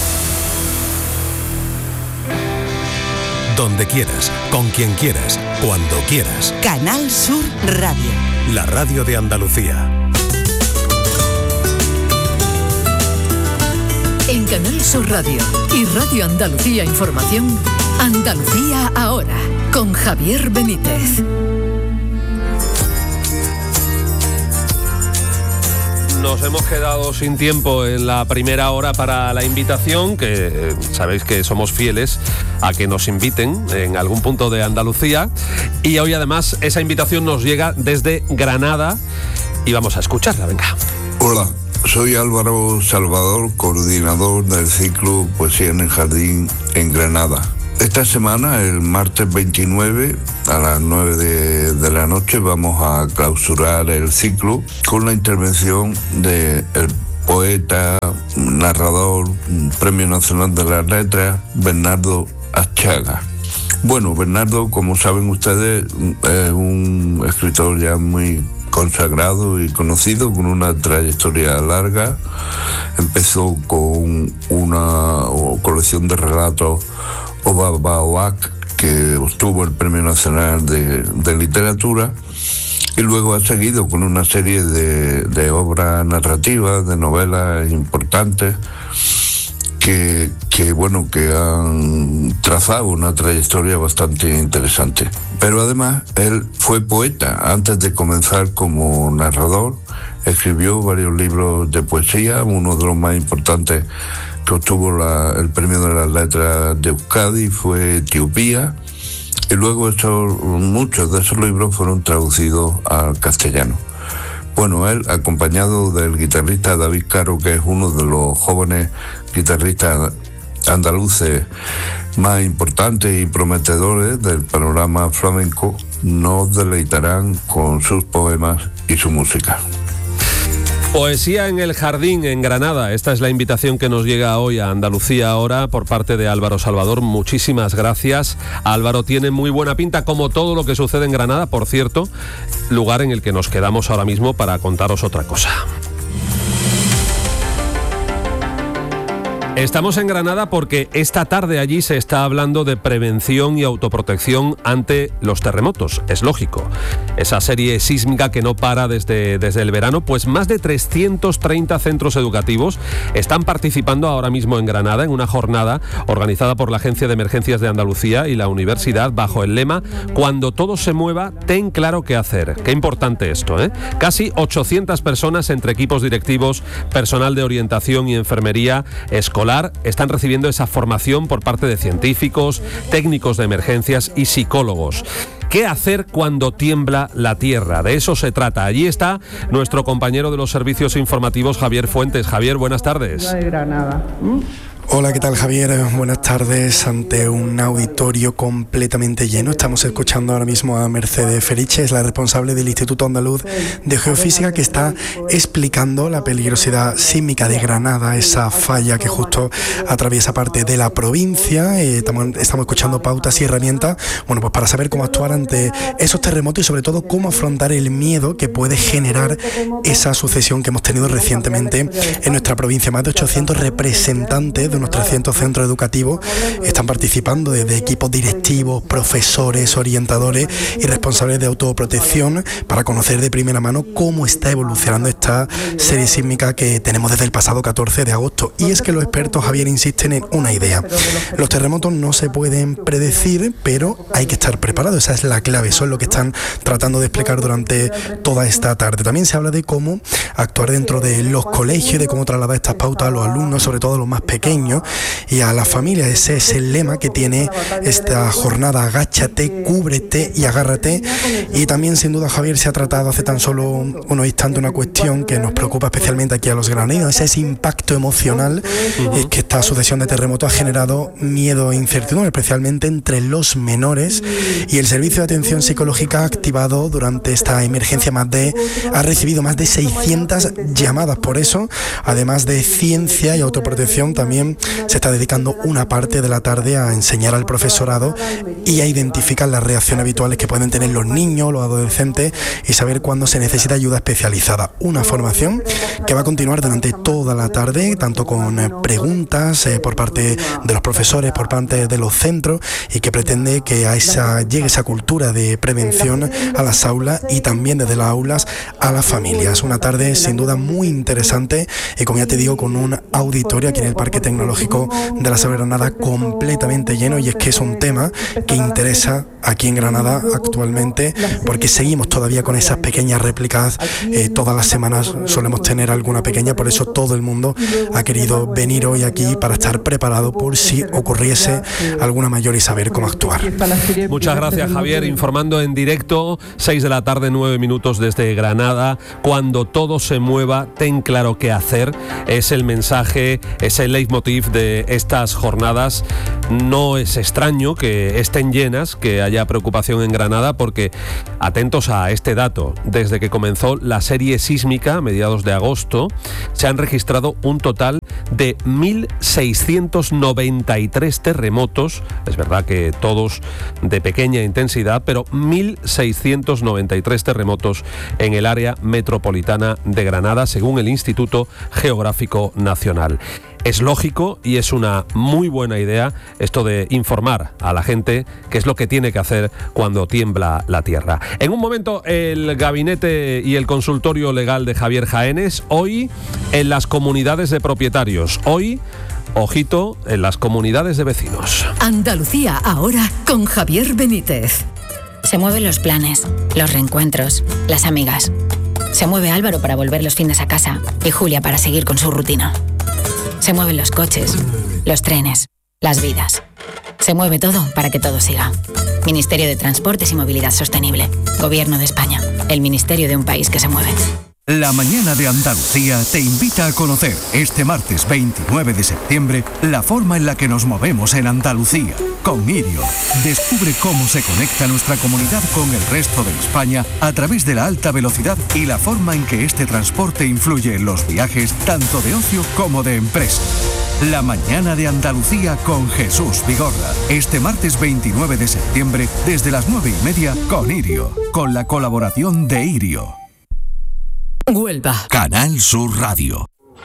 Donde quieras, con quien quieras, cuando quieras. Canal Sur Radio. La radio de Andalucía. En Canal Sur Radio y Radio Andalucía Información, Andalucía ahora, con Javier Benítez. Nos hemos quedado sin tiempo en la primera hora para la invitación, que eh, sabéis que somos fieles a que nos inviten en algún punto de Andalucía. Y hoy además esa invitación nos llega desde Granada y vamos a escucharla, venga. Hola, soy Álvaro Salvador, coordinador del ciclo Poesía en el Jardín en Granada. Esta semana, el martes veintinueve, a las nueve de, de la noche, vamos a clausurar el ciclo con la intervención del poeta, narrador, Premio Nacional de las Letras, Bernardo Achaga. Bueno, Bernardo, como saben ustedes, es un escritor ya muy consagrado y conocido, con una trayectoria larga. Empezó con una colección de relatos, Obabaoac, que obtuvo el Premio Nacional de, de Literatura, y luego ha seguido con una serie de, de obras narrativas, de novelas importantes, que, que, bueno, que han trazado una trayectoria bastante interesante. Pero además, él fue poeta. Antes de comenzar como narrador, escribió varios libros de poesía, uno de los más importantes que obtuvo la, el Premio de las Letras de Euskadi fue Etiopía, y luego esos, muchos de esos libros fueron traducidos al castellano. Bueno, él, acompañado del guitarrista David Caro, que es uno de los jóvenes guitarristas andaluces más importantes y prometedores del panorama flamenco, nos deleitarán con sus poemas y su música. Poesía en el Jardín, en Granada. Esta es la invitación que nos llega hoy a Andalucía Ahora por parte de Álvaro Salvador. Muchísimas gracias. Álvaro tiene muy buena pinta, como todo lo que sucede en Granada, por cierto, lugar en el que nos quedamos ahora mismo para contaros otra cosa. Estamos en Granada porque esta tarde allí se está hablando de prevención y autoprotección ante los terremotos. Es lógico. Esa serie sísmica que no para desde, desde el verano, pues más de trescientos treinta centros educativos están participando ahora mismo en Granada en una jornada organizada por la Agencia de Emergencias de Andalucía y la Universidad bajo el lema "Cuando todo se mueva, ten claro qué hacer". Qué importante esto, ¿eh? Casi ochocientas personas entre equipos directivos, personal de orientación y enfermería escolar están recibiendo esa formación por parte de científicos, técnicos de emergencias y psicólogos. ¿Qué hacer cuando tiembla la tierra? De eso se trata. Allí está nuestro compañero de los servicios informativos, Javier Fuentes. Javier, buenas tardes. De Granada. ¿Mm? Hola, ¿qué tal, Javier? Buenas tardes. Ante un auditorio completamente lleno, estamos escuchando ahora mismo a Mercedes Feriche, es la responsable del Instituto Andaluz de Geofísica, que está explicando la peligrosidad sísmica de Granada, esa falla que justo atraviesa parte de la provincia. Eh, estamos, estamos escuchando pautas y herramientas, bueno, pues para saber cómo actuar ante esos terremotos y sobre todo cómo afrontar el miedo que puede generar esa sucesión que hemos tenido recientemente en nuestra provincia. Más de ochocientos representantes de unos trescientos centros educativos están participando, desde equipos directivos, profesores, orientadores y responsables de autoprotección, para conocer de primera mano cómo está evolucionando esta serie sísmica que tenemos desde el pasado catorce de agosto. Y es que los expertos, Javier, insisten en una idea: los terremotos no se pueden predecir, pero hay que estar preparados. Esa es la clave, eso es lo que están tratando de explicar durante toda esta tarde. También se habla de cómo actuar dentro de los colegios, de cómo trasladar estas pautas a los alumnos, sobre todo a los más pequeños, y a la familia. Ese es el lema que tiene esta jornada: agáchate, cúbrete y agárrate. Y también, sin duda, Javier, se ha tratado hace tan solo unos instantes una cuestión que nos preocupa especialmente aquí a los graneros: ese, ese impacto emocional uh-huh. eh, que esta sucesión de terremotos ha generado miedo e incertidumbre, especialmente entre los menores. Y el Servicio de Atención Psicológica ha activado durante esta emergencia más de, ha recibido más de seiscientas llamadas. Por eso, además de ciencia y autoprotección, también se está dedicando una parte de la tarde a enseñar al profesorado y a identificar las reacciones habituales que pueden tener los niños, los adolescentes, y saber cuándo se necesita ayuda especializada. Una formación que va a continuar durante toda la tarde, tanto con preguntas eh, por parte de los profesores, por parte de los centros, y que pretende que a esa, llegue esa cultura de prevención a las aulas y también desde las aulas a las familias. Una tarde sin duda muy interesante y, como ya te digo, con un auditorio aquí en el Parque Tecnológico Zoológico de la Selva de Granada completamente lleno, y es que es un tema que interesa aquí en Granada actualmente, porque seguimos todavía con esas pequeñas réplicas. Eh, todas las semanas solemos tener alguna pequeña, por eso todo el mundo ha querido venir hoy aquí para estar preparado por si ocurriese alguna mayor y saber cómo actuar. Muchas gracias, Javier, informando en directo, seis de la tarde, nueve minutos desde Granada. Cuando todo se mueva, ten claro qué hacer. Es el mensaje, es el leitmotiv de estas jornadas. No es extraño que estén llenas, que haya preocupación en Granada, porque atentos a este dato, desde que comenzó la serie sísmica a mediados de agosto, se han registrado un total de mil seiscientos noventa y tres terremotos, es verdad que todos de pequeña intensidad, pero mil seiscientos noventa y tres terremotos en el área metropolitana de Granada, según el Instituto Geográfico Nacional. Es lógico y es una muy buena idea esto de informar a la gente qué es lo que tiene que hacer cuando tiembla la tierra. En un momento, el gabinete y el consultorio legal de Javier Jaénes, hoy en las comunidades de propietarios, hoy, ojito, en las comunidades de vecinos. Andalucía ahora con Javier Benítez. Se mueven los planes, los reencuentros, las amigas. Se mueve Álvaro para volver los fines a casa y Julia para seguir con su rutina. Se mueven los coches, los trenes, las vidas. Se mueve todo para que todo siga. Ministerio de Transportes y Movilidad Sostenible. Gobierno de España. El ministerio de un país que se mueve. La mañana de Andalucía te invita a conocer este martes veintinueve de septiembre la forma en la que nos movemos en Andalucía. Con Irio, descubre cómo se conecta nuestra comunidad con el resto de España a través de la alta velocidad y la forma en que este transporte influye en los viajes tanto de ocio como de empresa. La mañana de Andalucía con Jesús Vigorra. Este martes veintinueve de septiembre desde las nueve y media con Irio, con la colaboración de Irio. Huelva. Canal Sur Radio.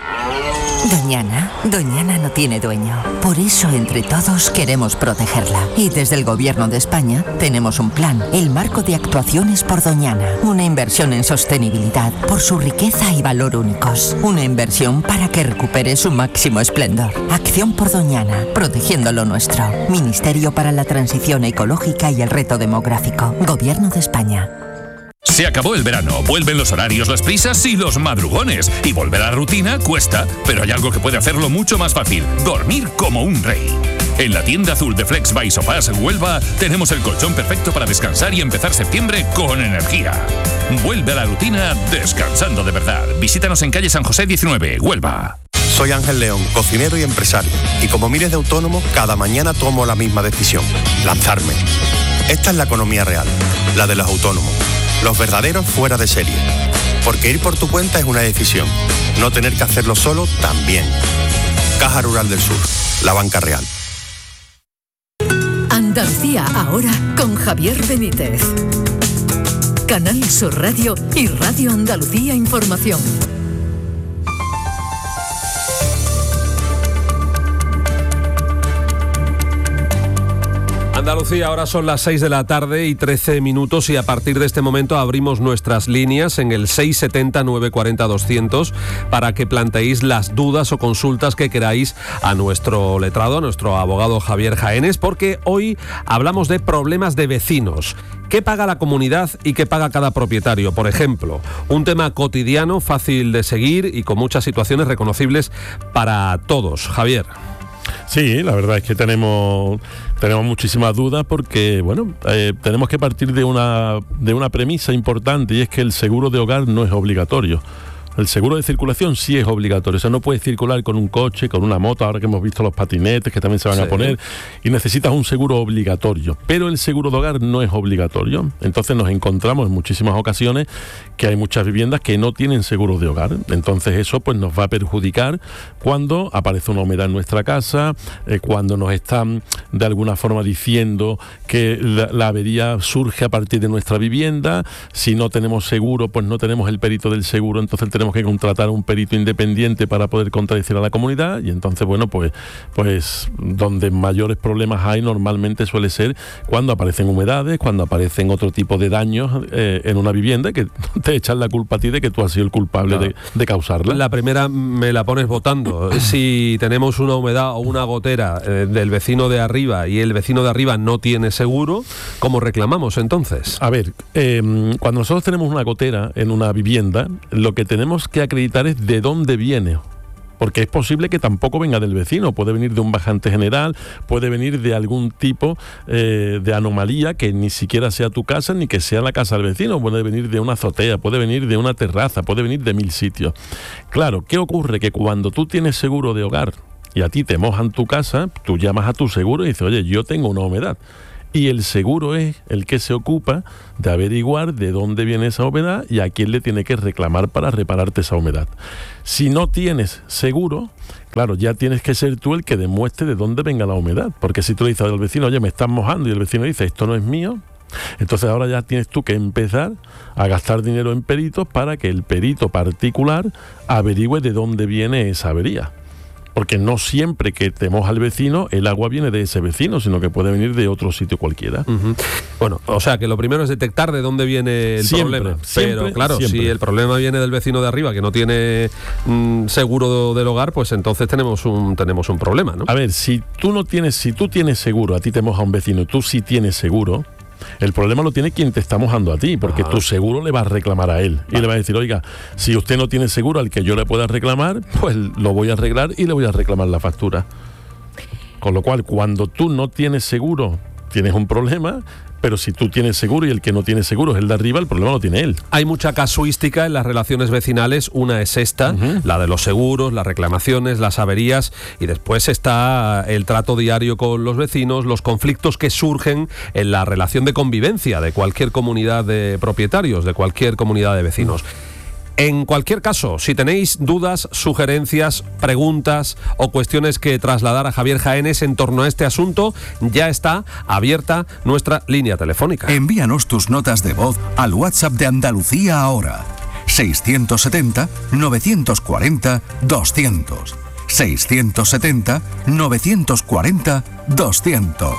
Doñana, Doñana no tiene dueño. Por eso, entre todos, queremos protegerla. Y desde el Gobierno de España tenemos un plan, el Marco de Actuaciones por Doñana. Una inversión en sostenibilidad por su riqueza y valor únicos. Una inversión para que recupere su máximo esplendor. Acción por Doñana, protegiendo lo nuestro. Ministerio para la Transición Ecológica y el Reto Demográfico. Gobierno de España. Se acabó el verano, vuelven los horarios, las prisas y los madrugones. Y volver a la rutina cuesta, pero hay algo que puede hacerlo mucho más fácil: dormir como un rey. En la tienda azul de Flex by Sofás Huelva tenemos el colchón perfecto para descansar y empezar septiembre con energía. Vuelve a la rutina descansando de verdad. Visítanos en calle San José diecinueve, Huelva. Soy Ángel León, cocinero y empresario. Y como miles de autónomos, cada mañana tomo la misma decisión: lanzarme. Esta es la economía real, la de los autónomos. Los verdaderos fuera de serie. Porque ir por tu cuenta es una decisión. No tener que hacerlo solo también. Caja Rural del Sur, la banca real. Andalucía ahora con Javier Benítez. Canal Sur Radio y Radio Andalucía Información. Andalucía, ahora son las seis de la tarde y trece minutos, y a partir de este momento abrimos nuestras líneas en el seis setenta, nueve cuarenta, doscientos para que planteéis las dudas o consultas que queráis a nuestro letrado, a nuestro abogado Javier Jaénes, porque hoy hablamos de problemas de vecinos. ¿Qué paga la comunidad y qué paga cada propietario? Por ejemplo, un tema cotidiano, fácil de seguir y con muchas situaciones reconocibles para todos. Javier. Sí, la verdad es que tenemos tenemos muchísimas dudas porque, bueno, eh, tenemos que partir de una de una premisa importante, y es que el seguro de hogar no es obligatorio. El seguro de circulación sí es obligatorio, o sea, no puedes circular con un coche, con una moto, ahora que hemos visto los patinetes que también se van sí. a poner, y necesitas un seguro obligatorio, pero el seguro de hogar no es obligatorio. Entonces nos encontramos en muchísimas ocasiones que hay muchas viviendas que no tienen seguro de hogar, entonces eso pues nos va a perjudicar cuando aparece una humedad en nuestra casa, eh, cuando nos están de alguna forma diciendo que la, la avería surge a partir de nuestra vivienda. Si no tenemos seguro, pues no tenemos el perito del seguro, entonces tenemos tenemos que contratar un perito independiente para poder contradecir a la comunidad, y entonces, bueno, pues, pues donde mayores problemas hay normalmente suele ser cuando aparecen humedades, cuando aparecen otro tipo de daños eh, en una vivienda, que te echan la culpa a ti de que tú has sido el culpable claro. de, de causarla. La primera me la pones votando. Si tenemos una humedad o una gotera eh, del vecino de arriba y el vecino de arriba no tiene seguro, ¿cómo reclamamos entonces? A ver, eh, cuando nosotros tenemos una gotera en una vivienda, lo que tenemos que acreditar es de dónde viene. Porque es posible que tampoco venga del vecino, puede venir de un bajante general, puede venir de algún tipo eh, de anomalía que ni siquiera sea tu casa ni que sea la casa del vecino, puede venir de una azotea, puede venir de una terraza, puede venir de mil sitios. Claro, ¿qué ocurre? Que cuando tú tienes seguro de hogar y a ti te mojan tu casa, tú llamas a tu seguro y dices, oye, yo tengo una humedad. Y el seguro es el que se ocupa de averiguar de dónde viene esa humedad y a quién le tiene que reclamar para repararte esa humedad. Si no tienes seguro, claro, ya tienes que ser tú el que demuestre de dónde venga la humedad. Porque si tú le dices al vecino, oye, me estás mojando, y el vecino dice, esto no es mío, entonces ahora ya tienes tú que empezar a gastar dinero en peritos para que el perito particular averigüe de dónde viene esa avería. Porque no siempre que te moja el vecino, el agua viene de ese vecino, sino que puede venir de otro sitio cualquiera. Uh-huh. Bueno, o sea que lo primero es detectar de dónde viene el siempre, problema. Siempre, Pero claro, siempre. si el problema viene del vecino de arriba, que no tiene mm, seguro del hogar, pues entonces tenemos un tenemos un problema, ¿no? A ver, si tú no tienes, si tú tienes seguro, a ti te moja un vecino y tú sí tienes seguro, el problema lo tiene quien te está mojando a ti, porque Ajá. tu seguro le va a reclamar a él. Vale. Y le va a decir, oiga, si usted no tiene seguro al que yo le pueda reclamar, pues lo voy a arreglar y le voy a reclamar la factura. Con lo cual, cuando tú no tienes seguro, tienes un problema, pero si tú tienes seguro y el que no tiene seguro es el de arriba, el problema lo tiene él. Hay mucha casuística en las relaciones vecinales. Una es esta, uh-huh. la de los seguros, las reclamaciones, las averías, y después está el trato diario con los vecinos, los conflictos que surgen en la relación de convivencia de cualquier comunidad de propietarios, de cualquier comunidad de vecinos. En cualquier caso, si tenéis dudas, sugerencias, preguntas o cuestiones que trasladar a Javier Jaénes en torno a este asunto, ya está abierta nuestra línea telefónica. Envíanos tus notas de voz al WhatsApp de Andalucía ahora. seiscientos setenta, novecientos cuarenta, doscientos. seiscientos setenta, novecientos cuarenta, doscientos.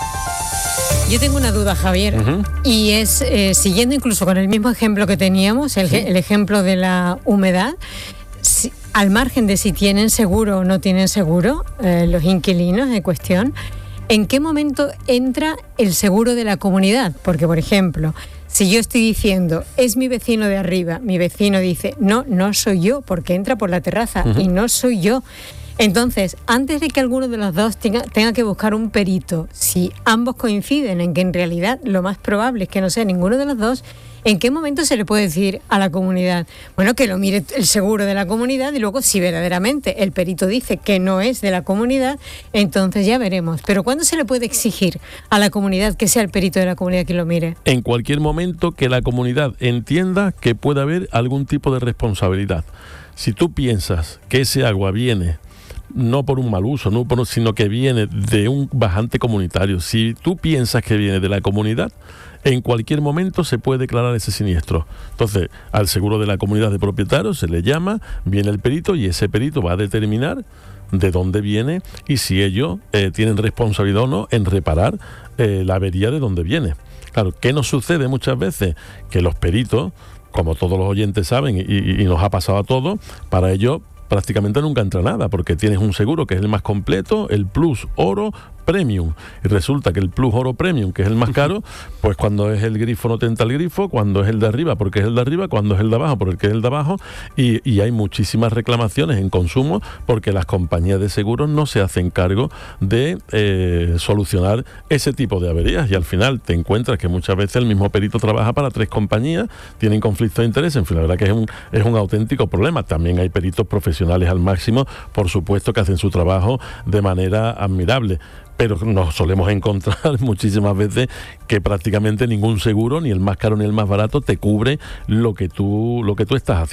Yo tengo una duda, Javier, uh-huh. y es, eh, siguiendo incluso con el mismo ejemplo que teníamos, el, ¿Sí? el ejemplo de la humedad, si, al margen de si tienen seguro o no tienen seguro, eh, los inquilinos en cuestión, ¿en qué momento entra el seguro de la comunidad? Porque, por ejemplo, si yo estoy diciendo, es mi vecino de arriba, mi vecino dice, no, no soy yo, porque entra por la terraza, uh-huh. y no soy yo. Entonces, antes de que alguno de los dos tenga, tenga que buscar un perito, si ambos coinciden en que en realidad lo más probable es que no sea ninguno de los dos, ¿en qué momento se le puede decir a la comunidad, bueno, que lo mire el seguro de la comunidad, y luego si verdaderamente el perito dice que no es de la comunidad, entonces ya veremos? Pero ¿cuándo se le puede exigir a la comunidad que sea el perito de la comunidad quien lo mire? En cualquier momento que la comunidad entienda que puede haber algún tipo de responsabilidad. Si tú piensas que ese agua viene no por un mal uso, no por, sino que viene de un bajante comunitario, si tú piensas que viene de la comunidad, en cualquier momento se puede declarar ese siniestro. Entonces, al seguro de la comunidad de propietarios se le llama, viene el perito y ese perito va a determinar de dónde viene y si ellos eh, tienen responsabilidad o no en reparar eh, la avería de dónde viene. Claro, ¿qué nos sucede muchas veces? Que los peritos, como todos los oyentes saben, y, y nos ha pasado a todos, para ellos prácticamente nunca entra nada, porque tienes un seguro que es el más completo, el Plus Oro Premium, y resulta que el Plus Oro Premium, que es el más caro, pues cuando es el grifo no te entra el grifo, cuando es el de arriba porque es el de arriba, cuando es el de abajo porque es el de abajo, y, y hay muchísimas reclamaciones en consumo porque las compañías de seguros no se hacen cargo de eh, solucionar ese tipo de averías, y al final te encuentras que muchas veces el mismo perito trabaja para tres compañías, tienen conflicto de interés, en fin, la verdad que es un, es un auténtico problema. También hay peritos profesionales al máximo, por supuesto, que hacen su trabajo de manera admirable, pero nos solemos encontrar muchísimas veces que prácticamente ningún seguro, ni el más caro ni el más barato, te cubre lo que tú, lo que tú estás haciendo.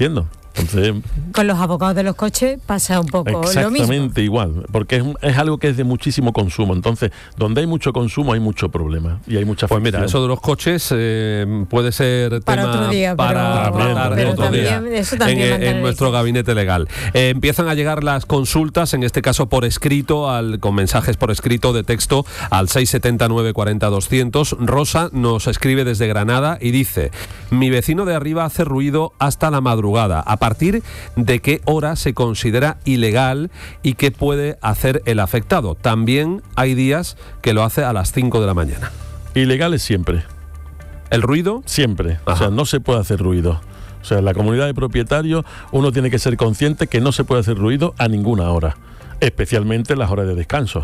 Entonces, con los abogados de los coches pasa un poco lo mismo. Exactamente igual, porque es, es algo que es de muchísimo consumo. Entonces, donde hay mucho consumo hay mucho problema y hay mucha Pues fricción. mira, eso de los coches eh, puede ser para tema otro día, para pero, tratar pero otro también, día eso también en, en nuestro gabinete legal. Eh, empiezan a llegar las consultas, en este caso por escrito, al, con mensajes por escrito de texto al seis siete nueve cuatro cero doscientos. Rosa nos escribe desde Granada y dice: mi vecino de arriba hace ruido hasta la madrugada. ¿A partir de qué hora se considera ilegal y qué puede hacer el afectado? También hay días que lo hace a las cinco de la mañana. Ilegal es siempre. ¿El ruido? Siempre. Ajá. O sea, no se puede hacer ruido. O sea, en la comunidad de propietarios uno tiene que ser consciente que no se puede hacer ruido a ninguna hora, especialmente en las horas de descanso.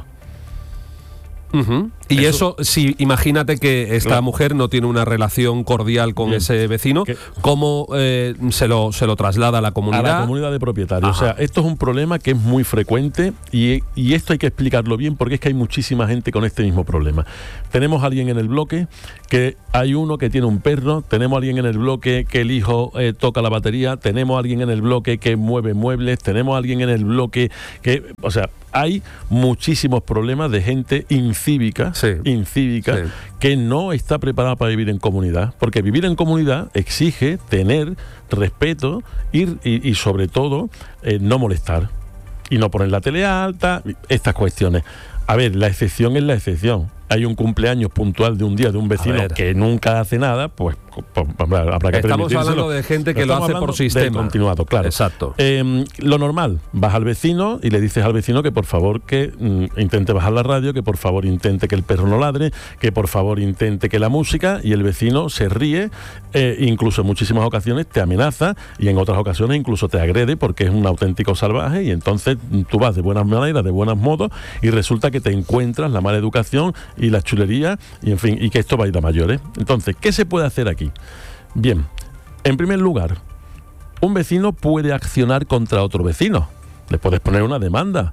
Uh-huh. Y eso, eso si imagínate que esta claro. mujer no tiene una relación cordial con Bien. ese vecino, ¿Qué? ¿cómo eh, se, lo, se lo traslada a la comunidad? A la comunidad de propietarios. Ajá. O sea, esto es un problema que es muy frecuente y, y esto hay que explicarlo bien porque es que hay muchísima gente con este mismo problema. Tenemos a alguien en el bloque que hay uno que tiene un perro, tenemos a alguien en el bloque que el hijo eh, toca la batería, tenemos a alguien en el bloque que mueve muebles, tenemos a alguien en el bloque que... O sea, hay muchísimos problemas de gente incívica, sí. incívica sí. que no está preparada para vivir en comunidad, porque vivir en comunidad exige tener respeto y, y, y sobre todo eh, no molestar y no poner la tele alta, estas cuestiones. A ver, la excepción es la excepción. Hay un cumpleaños puntual de un día de un vecino que nunca hace nada, pues, pues habrá que Estamos hablando de gente que lo hace por sistema. Continuado, claro. Exacto. Eh, lo normal, vas al vecino y le dices al vecino que por favor que mm, intente bajar la radio, que por favor intente que el perro no ladre, que por favor intente que la música, y el vecino se ríe, eh, incluso en muchísimas ocasiones te amenaza y en otras ocasiones incluso te agrede porque es un auténtico salvaje, y entonces tú vas de buenas maneras, de buenos modos, y resulta que te encuentras la mala educación y la chulería, y en fin, y que esto va a ir a mayores. Entonces, ¿qué se puede hacer aquí? Bien, en primer lugar, un vecino puede accionar contra otro vecino. Le puedes poner una demanda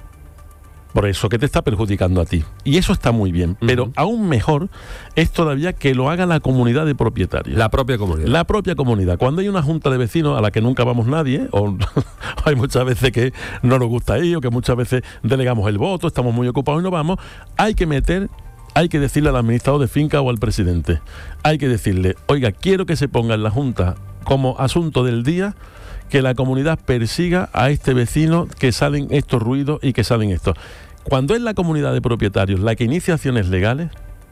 por eso que te está perjudicando a ti. Y eso está muy bien. Uh-huh. Pero aún mejor es todavía que lo haga la comunidad de propietarios. La propia comunidad. La propia comunidad. Cuando hay una junta de vecinos a la que nunca vamos nadie, o hay muchas veces que no nos gusta ir, o que muchas veces delegamos el voto, estamos muy ocupados y no vamos, hay que meter... Hay que decirle al administrador de finca o al presidente, hay que decirle, oiga, quiero que se ponga en la junta como asunto del día que la comunidad persiga a este vecino, que salen estos ruidos y que salen estos. Cuando es la comunidad de propietarios la que inicia acciones legales,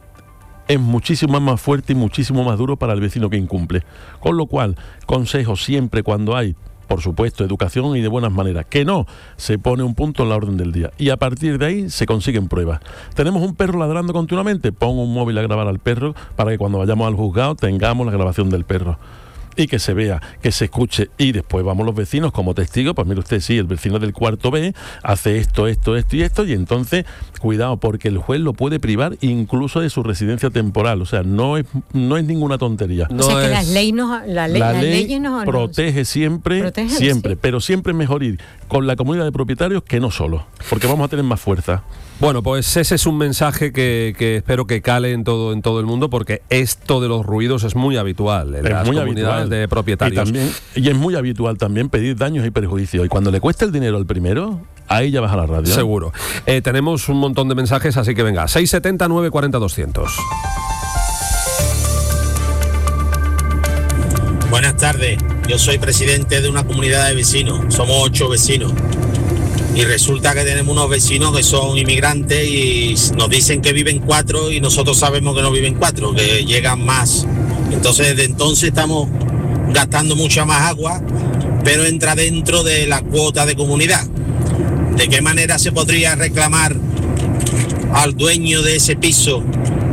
es muchísimo más fuerte y muchísimo más duro para el vecino que incumple. Con lo cual, consejo siempre cuando hay, por supuesto, educación y de buenas maneras, que no, se pone un punto en la orden del día y a partir de ahí se consiguen pruebas. ¿Tenemos un perro ladrando continuamente? Pongo un móvil a grabar al perro para que cuando vayamos al juzgado tengamos la grabación del perro y que se vea, que se escuche, y después vamos los vecinos como testigos. Pues mire usted, sí, el vecino del cuarto B hace esto, esto, esto y esto, y entonces cuidado, porque el juez lo puede privar incluso de su residencia temporal. O sea, no es no es ninguna tontería. O no sea, que es, las leyes no, la ley, la las ley leyes no, protege siempre, protege, siempre, sí. Pero siempre es mejor ir con la comunidad de propietarios que no solo, porque vamos a tener más fuerza. Bueno, pues ese es un mensaje que, que espero que cale en todo en todo el mundo, porque esto de los ruidos es muy habitual en es las muy comunidades habitual. de propietarios. Y, también, y es muy habitual también pedir daños y perjuicios. Y cuando le cuesta el dinero al primero, ahí ya baja la radio. Seguro. Eh, tenemos un montón de mensajes, así que venga, seis siete cero nueve cuatro cero doscientos. Buenas tardes, yo soy presidente de una comunidad de vecinos, somos ocho vecinos. Y resulta que tenemos unos vecinos que son inmigrantes y nos dicen que viven cuatro y nosotros sabemos que no viven cuatro, que llegan más. Entonces desde entonces estamos gastando mucha más agua, pero entra dentro de la cuota de comunidad. ¿De qué manera se podría reclamar al dueño de ese piso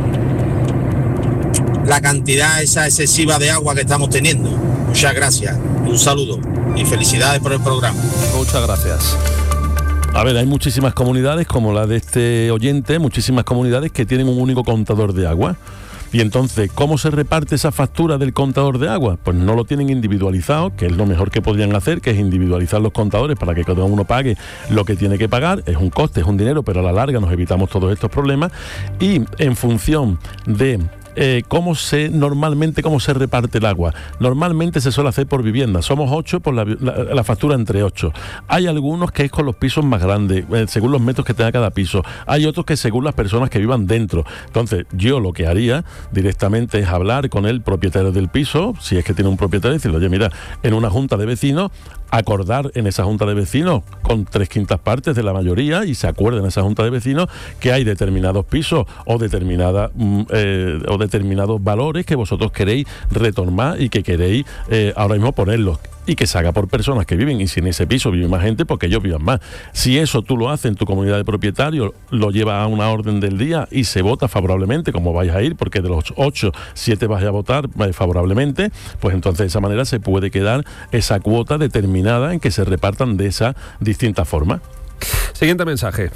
la cantidad esa excesiva de agua que estamos teniendo? Muchas gracias, un saludo y felicidades por el programa. Muchas gracias. A ver, hay muchísimas comunidades, como la de este oyente, muchísimas comunidades que tienen un único contador de agua. Y entonces, ¿cómo se reparte esa factura del contador de agua? Pues no lo tienen individualizado, que es lo mejor que podrían hacer, que es individualizar los contadores para que cada uno pague lo que tiene que pagar. Es un coste, es un dinero, pero a la larga nos evitamos todos estos problemas. Y en función de eh, cómo se normalmente cómo se reparte el agua. Normalmente se suele hacer por vivienda. Somos ocho, por la, la, la factura entre ocho. Hay algunos que es con los pisos más grandes, eh, según los metros que tenga cada piso. Hay otros que según las personas que vivan dentro. Entonces, yo lo que haría directamente es hablar con el propietario del piso, si es que tiene un propietario, y decirle, oye, mira, en una junta de vecinos, acordar en esa junta de vecinos con tres quintas partes de la mayoría, y se acuerda en esa junta de vecinos que hay determinados pisos o determinada, eh, o determinados valores que vosotros queréis retomar y que queréis eh, ahora mismo ponerlos, y que se haga por personas que viven, y si en ese piso vive más gente, porque ellos vivan más. Si eso tú lo haces en tu comunidad de propietarios, lo llevas a una orden del día y se vota favorablemente, como vais a ir, porque de los ocho, siete vais a votar favorablemente, pues entonces de esa manera se puede quedar esa cuota determinada en que se repartan de esa distinta forma. Siguiente mensaje.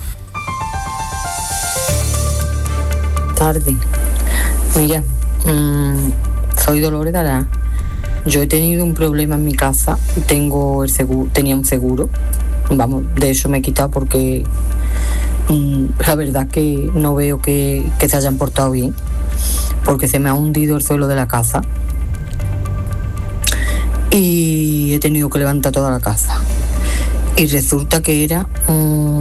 Tarde. Mira, mmm, soy Dolores Dalá. Yo he tenido un problema en mi casa, tengo el seguro, tenía un seguro, vamos, de eso me he quitado porque mmm, la verdad que no veo que, que se hayan portado bien, porque se me ha hundido el suelo de la casa y he tenido que levantar toda la casa. Y resulta que era un